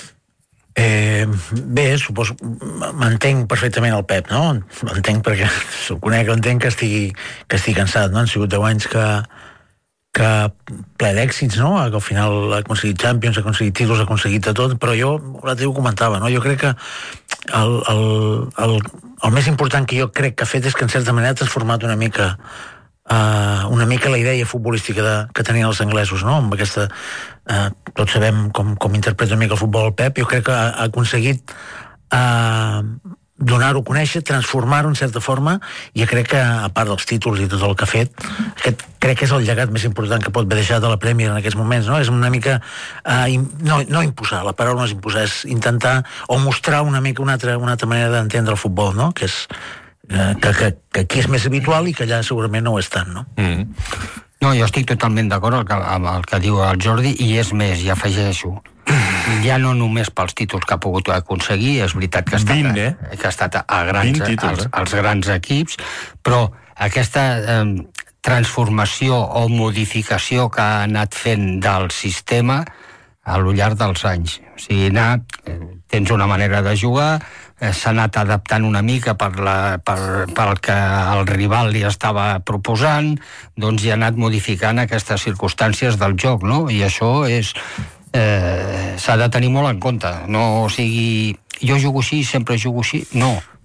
S13: Eh, bé, suposo, m'entenc perfectament el Pep, no? L'entenc perquè se'l conec, l'entenc que estigui, que estigui cansat, no? Han sigut deu anys que, que ple d'èxits, no? Que al final ha aconseguit Champions, ha aconseguit títols, ha aconseguit de tot, però jo, l'altre dia ho comentava, no? Jo crec que el, el, el, el més important que jo crec que ha fet és que en certa manera ha transformat una mica Uh, una mica la idea futbolística de, que tenien els anglesos, no? Amb aquesta, uh, tots sabem com, com interpreta una mica el futbol el Pep. Jo crec que ha, ha aconseguit uh, donar-ho a conèixer, transformar-ho en certa forma, i jo crec que, a part dels títols i tot el que ha fet, aquest crec que és el llegat més important que pot haver deixat a la Premier en aquests moments, no? És una mica uh, no, no imposar, la paraula no és imposar, és intentar o mostrar una mica una altra, una altra manera d'entendre el futbol, no? Que és Que, que, que aquí és més habitual i que allà segurament no ho és tant, no? Mm.
S12: No, jo estic totalment d'acord amb el que diu el Jordi, i és més, ja afegeixo, ja no només pels títols que ha pogut aconseguir, és veritat que ha estat, vint, eh? que ha estat a grans, títols, als, eh? als grans equips, però aquesta eh, transformació o modificació que ha anat fent del sistema a lo llarg dels anys. O sigui, anar, tens una manera de jugar, s'ha anat adaptant una mica per, la, per, per el que el rival li estava proposant, doncs hi ha anat modificant aquestes circumstàncies del joc, no? I això és... Eh, s'ha de tenir molt en compte. No, o sigui, jo jugo així, sempre jugo així. No.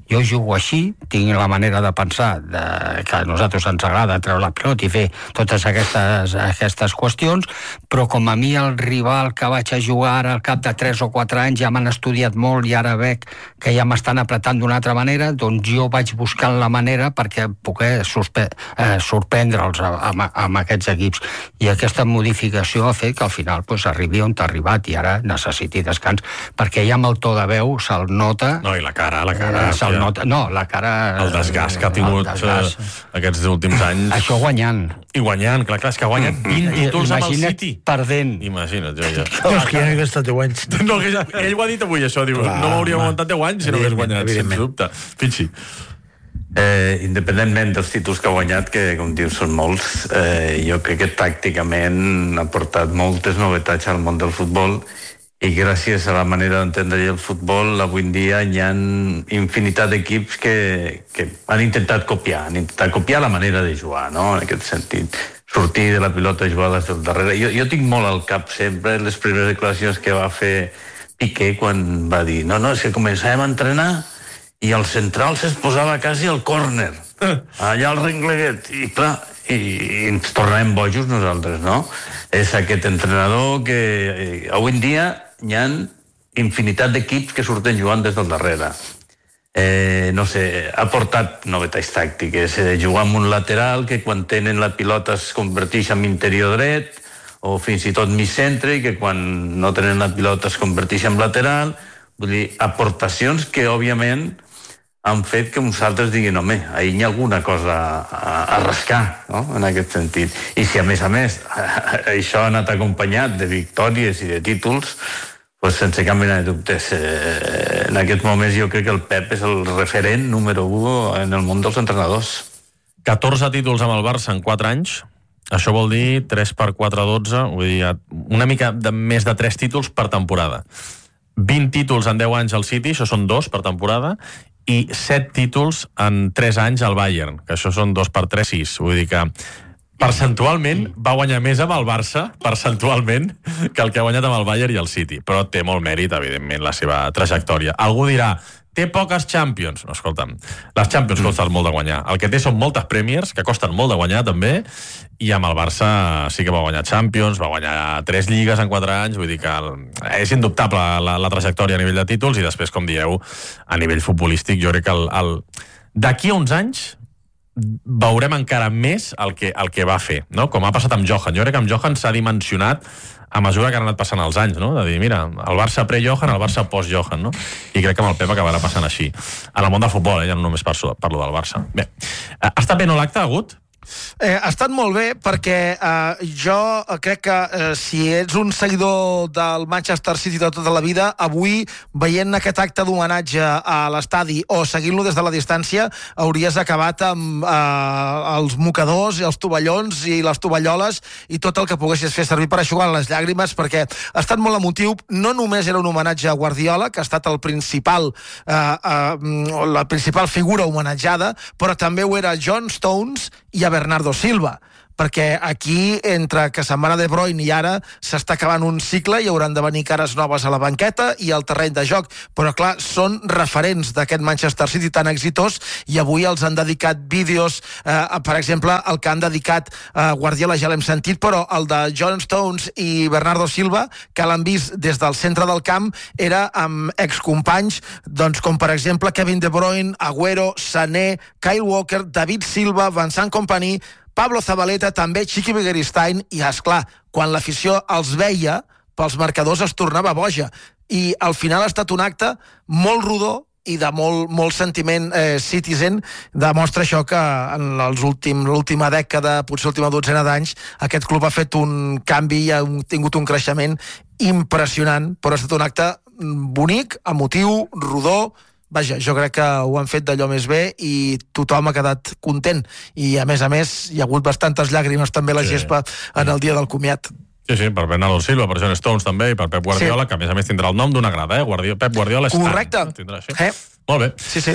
S12: Jo jugo així, tinc la manera de pensar de, que a nosaltres ens agrada treure la pilota i fer totes aquestes, aquestes qüestions, però com a mi el rival que vaig a jugar ara al cap de tres o quatre anys ja m'han estudiat molt i ara veig que ja m'estan apretant d'una altra manera, doncs jo vaig buscant la manera perquè poder suspe, eh, sorprendre'ls amb, amb aquests equips. I aquesta modificació ha fet que al final pues, arribi on t'ha arribat i ara necessiti descans, perquè ja amb el to de veu se'l nota...
S5: No, i la cara, la cara...
S12: Eh, se'l nota, no, la cara...
S5: El desgast que ha tingut eh, aquests últims anys...
S12: Això guanyant.
S5: I guanyant, clar, clar, és que ha guanyat vint títols amb el City.
S12: Perdent.
S5: Imagina't, jo ja...
S13: No, és que ja no he gastat deu anys.
S5: No, que ja, ell ho ha dit avui, això, diu, clar, no m'hauríem aguantat deu anys si no hagués guanyat, sense dubte. Finxi.
S11: Eh, independentment dels títols que ha guanyat, que com dius són molts, eh, jo crec que tàcticament ha portat moltes novetats al món del futbol i gràcies a la manera d'entendre el futbol avui en dia hi ha infinitat d'equips que, que han intentat copiar, han intentat copiar la manera de jugar, no? En aquest sentit, sortir de la pilota i jugar des del darrere. Jo, jo tinc molt al cap sempre les primeres declaracions que va fer Piqué quan va dir no, no, és que començàvem a entrenar i el central es posava quasi al córner, allà al rengleguet, i clar, i, i ens tornàvem bojos nosaltres, no? És aquest entrenador que eh, avui en dia hi ha infinitat d'equips que surten jugant des del darrere. Eh, no sé, ha portat novetats tàctiques, eh, jugar amb un lateral que quan tenen la pilota es converteix en interior dret, o fins i tot mig centre, i que quan no tenen la pilota es converteix en lateral. Vull dir, aportacions que, òbviament, han fet que uns altres diguin, home, ahir hi ha alguna cosa a, a rascar, no?, en aquest sentit. I si, a més a més, això ha anat acompanyat de victòries i de títols, pues, sense cap mena de dubtes. Eh, en aquest moment jo crec que el Pep és el referent número u en el món dels entrenadors.
S5: catorze títols amb el Barça en quatre anys. Això vol dir tres per quatre, dotze, vull dir, una mica de més de tres títols per temporada. vint títols en deu anys al City, això són dos per temporada, i set títols en tres anys al Bayern, que això són dos per tres, sis. Vull dir que percentualment va guanyar més amb el Barça, percentualment, que el que ha guanyat amb el Bayern i el City. Però té molt mèrit, evidentment, la seva trajectòria. Algú dirà, té poques Champions. No, escolta'm, les Champions costen molt de guanyar. El que té són moltes Premiers, que costen molt de guanyar, també, i amb el Barça sí que va guanyar Champions, va guanyar tres lligues en quatre anys, vull dir que el, és indubtable la, la trajectòria a nivell de títols, i després, com dieu, a nivell futbolístic, jo crec que el, el... d'aquí a uns anys veurem encara més el que, el que va fer, no? Com ha passat amb Johan. Jo crec que amb Johan s'ha dimensionat a mesura que han anat passant els anys, no? De dir, mira, el Barça pre-Johan, el Barça post-Johan, no? I crec que amb el Pep acabarà passant així. En el món del futbol, eh? Ja no només parlo, parlo del Barça. Bé, ha estat bé no l'acte, Agut?
S6: Eh, ha estat molt bé perquè eh, jo crec que eh, si ets un seguidor del Manchester City de tota la vida, avui veient aquest acte d'homenatge a l'estadi o seguint-lo des de la distància hauries acabat amb eh, els mocadors i els tovallons i les tovalloles i tot el que poguessis fer servir per aixugar les llàgrimes, perquè ha estat molt emotiu. No només era un homenatge a Guardiola, que ha estat el principal eh, eh, la principal figura homenatjada, però també ho era John Stones i a Bernardo Silva, perquè aquí, entre que se'n va anar De Bruyne i ara s'està acabant un cicle i hauran de venir cares noves a la banqueta i al terreny de joc, però clar, són referents d'aquest Manchester City tan exitós i avui els han dedicat vídeos, eh, per exemple, el que han dedicat a eh, Guardiola ja l'hem sentit, però el de John Stones i Bernardo Silva, que l'han vist des del centre del camp, era amb excompanys, doncs com per exemple Kevin De Bruyne, Agüero, Sané, Kyle Walker, David Silva, Vincent Kompany, Pablo Zabaleta, també Chiqui Begiristain, i, esclar, quan l'afició els veia, pels marcadors es tornava boja. I al final ha estat un acte molt rodó i de molt, molt sentiment eh, citizen. Demostra això que en l'última dècada, potser l'última dotzena d'anys, aquest club ha fet un canvi i ha tingut un creixement impressionant, però ha estat un acte bonic, emotiu, rodó. Vaja, jo crec que ho han fet d'allò més bé i tothom ha quedat content. I, a més a més, hi ha hagut bastantes llàgrimes també a la gespa en el dia del comiat.
S5: Sí, sí, per Bernardo Silva, per John Stones també, i per Pep Guardiola, sí, que a més a més tindrà el nom d'una grada, eh? Guardi- Pep Guardiola és
S6: correcte.
S5: Tindrà, sí.
S6: Eh?
S5: Molt bé.
S6: Sí, sí.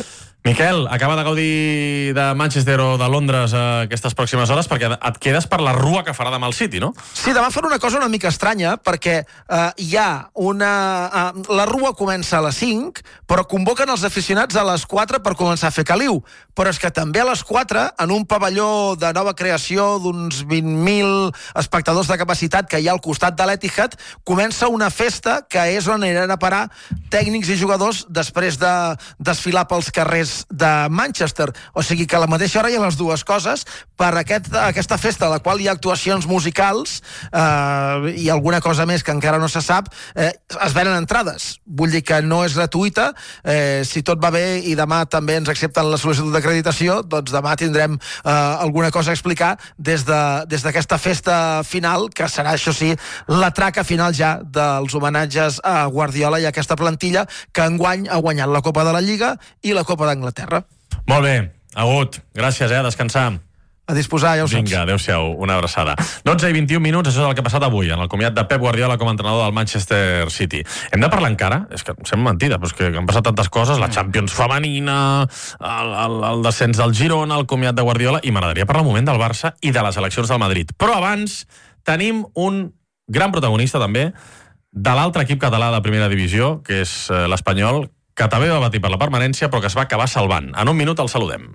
S5: Miquel, acaba de gaudir de Manchester o de Londres eh, aquestes pròximes hores perquè et quedes per la rua que farà demà el City, no?
S6: Sí, demà farà una cosa una mica estranya perquè eh, hi ha una... Eh, la rua comença a les cinc, però convoquen els aficionats a les quatre per començar a fer caliu. Però és que també a les quatre, en un pavelló de nova creació d'uns vint mil espectadors de capacitat que hi ha al costat de l'Etihad, comença una festa que és on aniran a parar tècnics i jugadors després de desfilar pels carrers de Manchester. O sigui que a la mateixa hora hi ha les dues coses. Per aquest, aquesta festa, a la qual hi ha actuacions musicals eh, i alguna cosa més que encara no se sap, eh, es venen entrades. Vull dir que no és gratuïta. Eh, si tot va bé i demà també ens accepten la sol·licitud d'acreditació, doncs demà tindrem eh, alguna cosa a explicar des de, des d'aquesta festa final, que serà, això sí, la traca final ja dels homenatges a Guardiola i a aquesta plantilla que enguany ha guanyat la Copa de la Lliga i la Copa d'Anglaterra.
S5: Molt bé, Agut, gràcies, eh, a descansar.
S6: A disposar, ja ho saps.
S5: Vinga, adéu-siau, una abraçada. dotze i vint-i-un minuts, això és el que ha passat avui, en el comiat de Pep Guardiola com a entrenador del Manchester City. Hem de parlar encara? És que sembla mentida, però és que han passat tantes coses, la Champions femenina, el, el, el descens del Girona, el comiat de Guardiola, i m'agradaria parlar un moment del Barça i de les eleccions del Madrid. Però abans tenim un gran protagonista també de l'altre equip català de primera divisió, que és l'Espanyol, que també va patir per la permanència, però que es va acabar salvant. En un minut el saludem.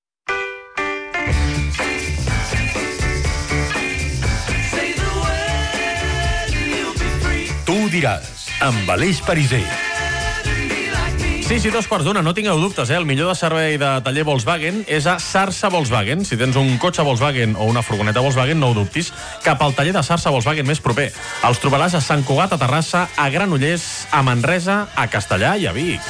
S10: Tu ho diràs, amb Aleix Pariser.
S5: Sí, sí, dos quarts d'una, no tingueu dubtes, eh? El millor de servei de taller Volkswagen és a Sarsa Volkswagen. Si tens un cotxe Volkswagen o una furgoneta Volkswagen, no ho dubtis, cap al taller de Sarsa Volkswagen més proper. Els trobaràs a Sant Cugat, a Terrassa, a Granollers, a Manresa, a Castellà i a Vic.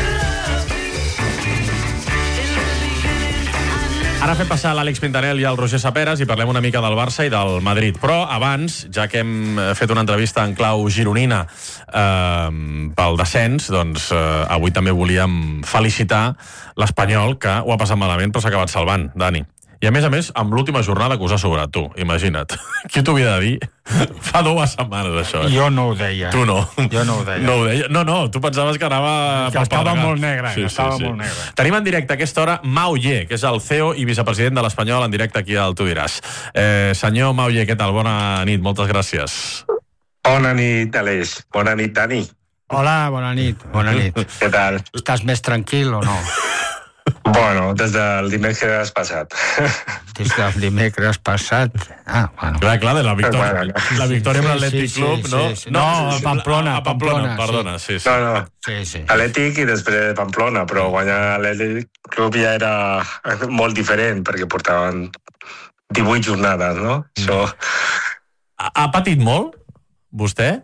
S5: Ara fem passar l'Àlex Pintanel i el Roger Saperas i parlem una mica del Barça i del Madrid. Però abans, ja que hem fet una entrevista en clau gironina eh, pel descens, doncs eh, avui també volíem felicitar l'Espanyol, que ho ha passat malament però s'ha acabat salvant, Dani. I a més a més, amb l'última jornada que us ha sobrat, tu, imagina't. Qui t'ho havia de dir? Fa dues setmanes, això. Eh?
S12: Jo no ho deia.
S5: Tu no.
S12: Jo no ho deia.
S5: No ho deia. No, no, tu pensaves que anava...
S12: Que estava molt negre,
S5: sí,
S12: que estava
S5: sí, sí.
S12: molt negre.
S5: Tenim en directe a aquesta hora Mauller, que és el C E O i vicepresident de l'Espanyol, en directe aquí al Tu diràs. Eh, senyor Mauller, què tal? Bona nit, moltes gràcies.
S15: Bona nit, Aleix. Bona nit, Dani.
S12: Hola, bona nit. Bona nit.
S15: Què tal?
S12: Estàs més tranquil o no?
S15: Bueno, des del dimecres passat.
S12: Des del dimecres passat? Ah, bueno.
S5: Clar, clar, de la victòria,
S15: Bueno, no.
S5: la victòria amb l'Atlètic
S12: Sí, sí,
S5: Club,
S12: sí,
S5: no?
S12: sí, sí. No, a Pamplona,
S5: A Pamplona,
S12: Pamplona,
S5: perdona, sí, sí.
S15: No, no.
S12: Sí, sí.
S15: Atlètic i després de Pamplona, però guanyar l'Atlètic Club ja era molt diferent, perquè portaven divuit jornades, no? Mm. Això...
S5: Ha, ha patit molt, vostè?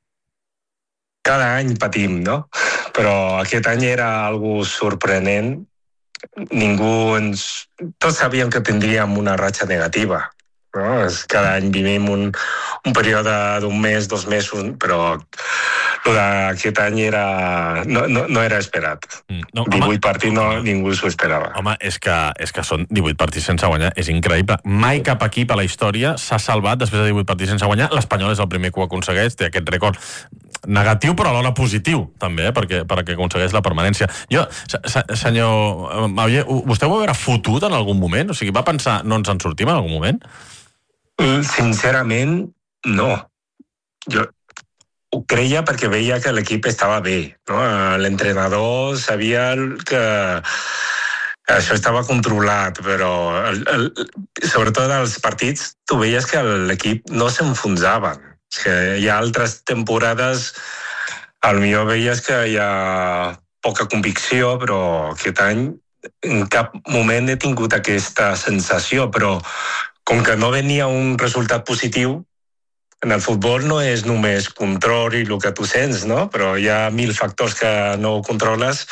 S15: Cada any patim, no? Però aquest any era algo sorprenent. Ningú ens... Tots sabíem que tindríem una ratxa negativa, no? Cada any vivim un, un període d'un mes, dos mesos, però el d'aquest any era... no, no, no era esperat.
S5: Mm, no,
S15: divuit partits no, ningú s'ho esperava.
S5: Home, és que, és que són divuit partits sense guanyar, és increïble. Mai cap equip a la història s'ha salvat després de divuit partits sense guanyar. L'Espanyol és el primer que ho aconsegueix, té aquest rècord negatiu però alhora positiu també, eh, perquè, perquè aconsegueix la permanència. Jo, se, se, senyor Mauller, vostè ho va veure fotut en algun moment? O sigui, va pensar, no ens en sortim en algun moment?
S15: Sincerament, no. Jo ho creia perquè veia que l'equip estava bé, no? L'entrenador sabia que això estava controlat, però el, el, sobretot als partits tu veies que l'equip no s'enfonsava. Que hi ha altres temporades al millor veies que hi ha poca convicció, però aquest any en cap moment he tingut aquesta sensació, però com que no venia un resultat positiu, en el futbol no és només control i el que tu sents, no? Però hi ha mil factors que no controles.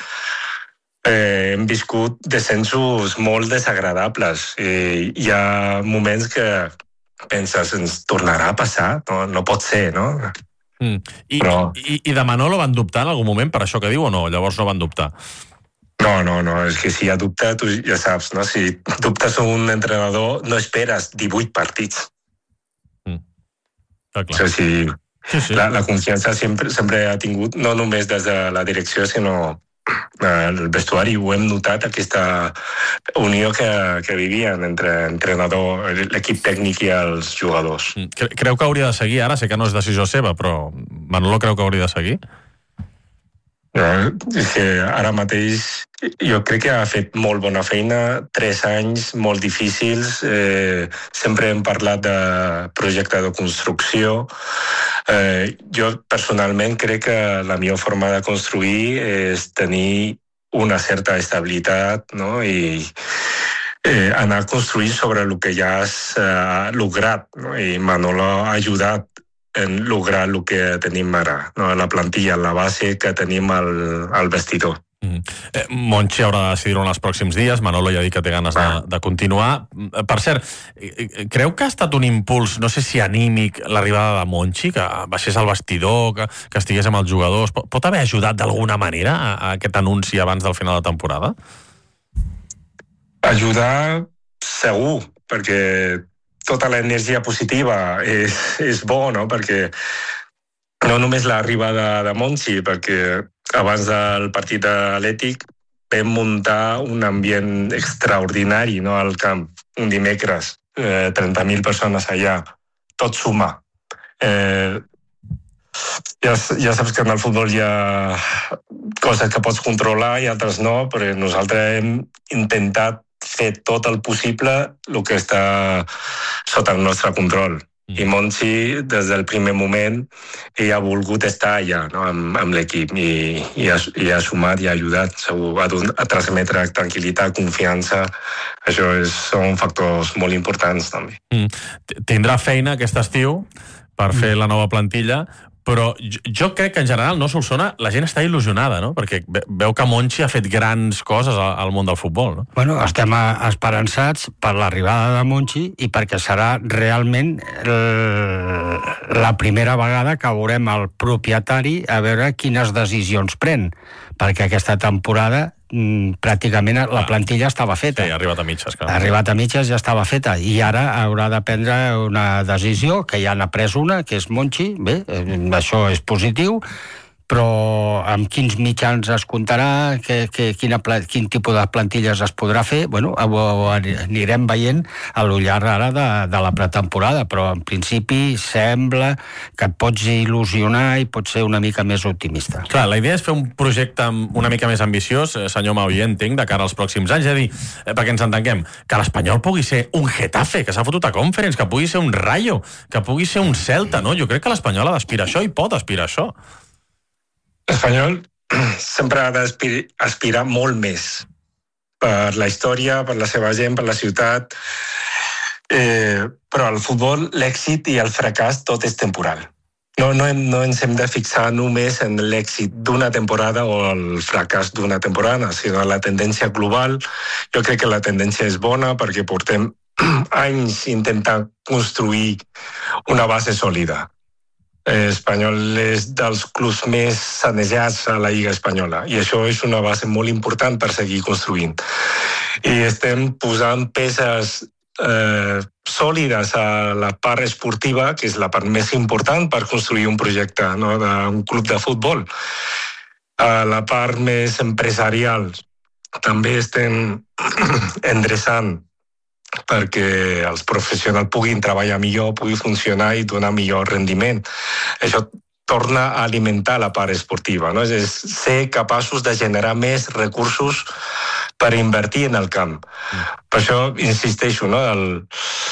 S15: Eh, hem viscut descensos molt desagradables i hi ha moments que penses, ens tornarà a passar? No, no pot ser, no?
S5: Mm. I, Però... i, I de Manolo van dubtar en algun moment per això que diu o no? Llavors no van dubtar?
S15: No, no, no, és que si hi ha dubte, tu ja saps, no? Si dubtes un entrenador, no esperes divuit partits.
S5: Mm. Ah, clar.
S15: O sigui,
S5: sí, sí.
S15: La, la confiança sempre, sempre ha tingut, no només des de la direcció, sinó el vestuari ho hem notat, aquesta unió que, que vivien entre entrenador, l'equip tècnic i els jugadors.
S5: Creu que hauria de seguir ara? Sé que no és decisió seva, però Manolo creu que hauria de seguir?
S15: No, és que ara mateix jo crec que ha fet molt bona feina, tres anys molt difícils, eh, sempre hem parlat de projecte de construcció. Eh, jo personalment crec que la millor forma de construir és tenir una certa estabilitat, no? I eh, anar construint sobre el que ja has eh, lograt, no? I Manolo ha ajudat en lograr el que tenim ara, no? La plantilla, la base que tenim al, al vestidor.
S5: Mm. Eh, Monchi haurà de decidir-ho en els pròxims dies. Manolo ja ha dit que té ganes de, de continuar. Per cert, creu que ha estat un impuls, no sé si anímic, l'arribada de Monchi, que baixés al vestidor, que, que estigués amb els jugadors? Pot, pot haver ajudat d'alguna manera a, a aquest anunci abans del final de temporada?
S15: Ajudar segur, perquè tota l'energia positiva és, és bo, no? Perquè no només l'arribada de Monchi, perquè abans del partit atlètic vam muntar un ambient extraordinari, no? Al camp, un dimecres, eh, trenta mil persones allà, tot suma. Eh, ja, ja saps que en el futbol hi ha coses que pots controlar i altres no, però nosaltres hem intentat fer tot el possible el que està sota el nostre control. Mm. I Monchi, des del primer moment, ell ha volgut estar allà, no? amb, amb l'equip, i, i, ha, i ha sumat i ha ajudat, segur, a, a transmetre tranquil·litat, confiança. Això és, són factors molt importants, també.
S5: Mm. Tindrà feina aquest estiu per fer la nova plantilla, però jo, jo crec que en general no Solsona la gent està il·lusionada, no? Perquè veu que Monchi ha fet grans coses al, al món del futbol, no?
S12: Bueno, estem esperançats per l'arribada de Monchi i perquè serà realment el, la primera vegada que veurem el propietari a veure quines decisions pren, perquè aquesta temporada mm, pràcticament la plantilla estava feta.
S5: Sí, ha arribat a mitges. Clar.
S12: Ha arribat a mitges, ja estava feta, i ara haurà de prendre una decisió, que ja n'ha pres una, que és Monchi. Bé, això és positiu, però amb quins mitjans es comptarà, que, que, quina, quin tipus de plantilles es podrà fer, bueno, ho, ho anirem veient a lo llarg ara de, de la pretemporada, però en principi sembla que et pots il·lusionar i pots ser una mica més optimista.
S5: Clar, la idea és fer un projecte una mica més ambiciós, senyor Mau, i entenc, de cara als pròxims anys, és a dir, perquè ens entenguem, que l'Espanyol pugui ser un Getafe, que s'ha fotut a Conference, que pugui ser un Rayo, que pugui ser un Celta, no? Jo crec que l'Espanyol ha d'aspirar a això i pot aspirar a això.
S15: L'Espanyol sempre ha d'aspirar molt més per la història, per la seva gent, per la ciutat, eh, però al futbol l'èxit i el fracàs tot és temporal. No, no, hem, no ens hem de fixar només en l'èxit d'una temporada o el fracàs d'una temporada, sinó la tendència global. Jo crec que la tendència és bona perquè portem anys intentant construir una base sòlida. Espanyol és dels clubs més sanejats a la Lliga Espanyola i això és una base molt important per seguir construint. I estem posant peces eh, sòlides a la part esportiva, que és la part més important per construir un projecte, no?, d'un club de futbol. A la part més empresarial també estem endreçant perquè els professionals puguin treballar millor, puguin funcionar i donar millor rendiment. Això torna a alimentar la part esportiva, no? És ser capaços de generar més recursos per invertir en el camp. Per això insisteixo, no? El,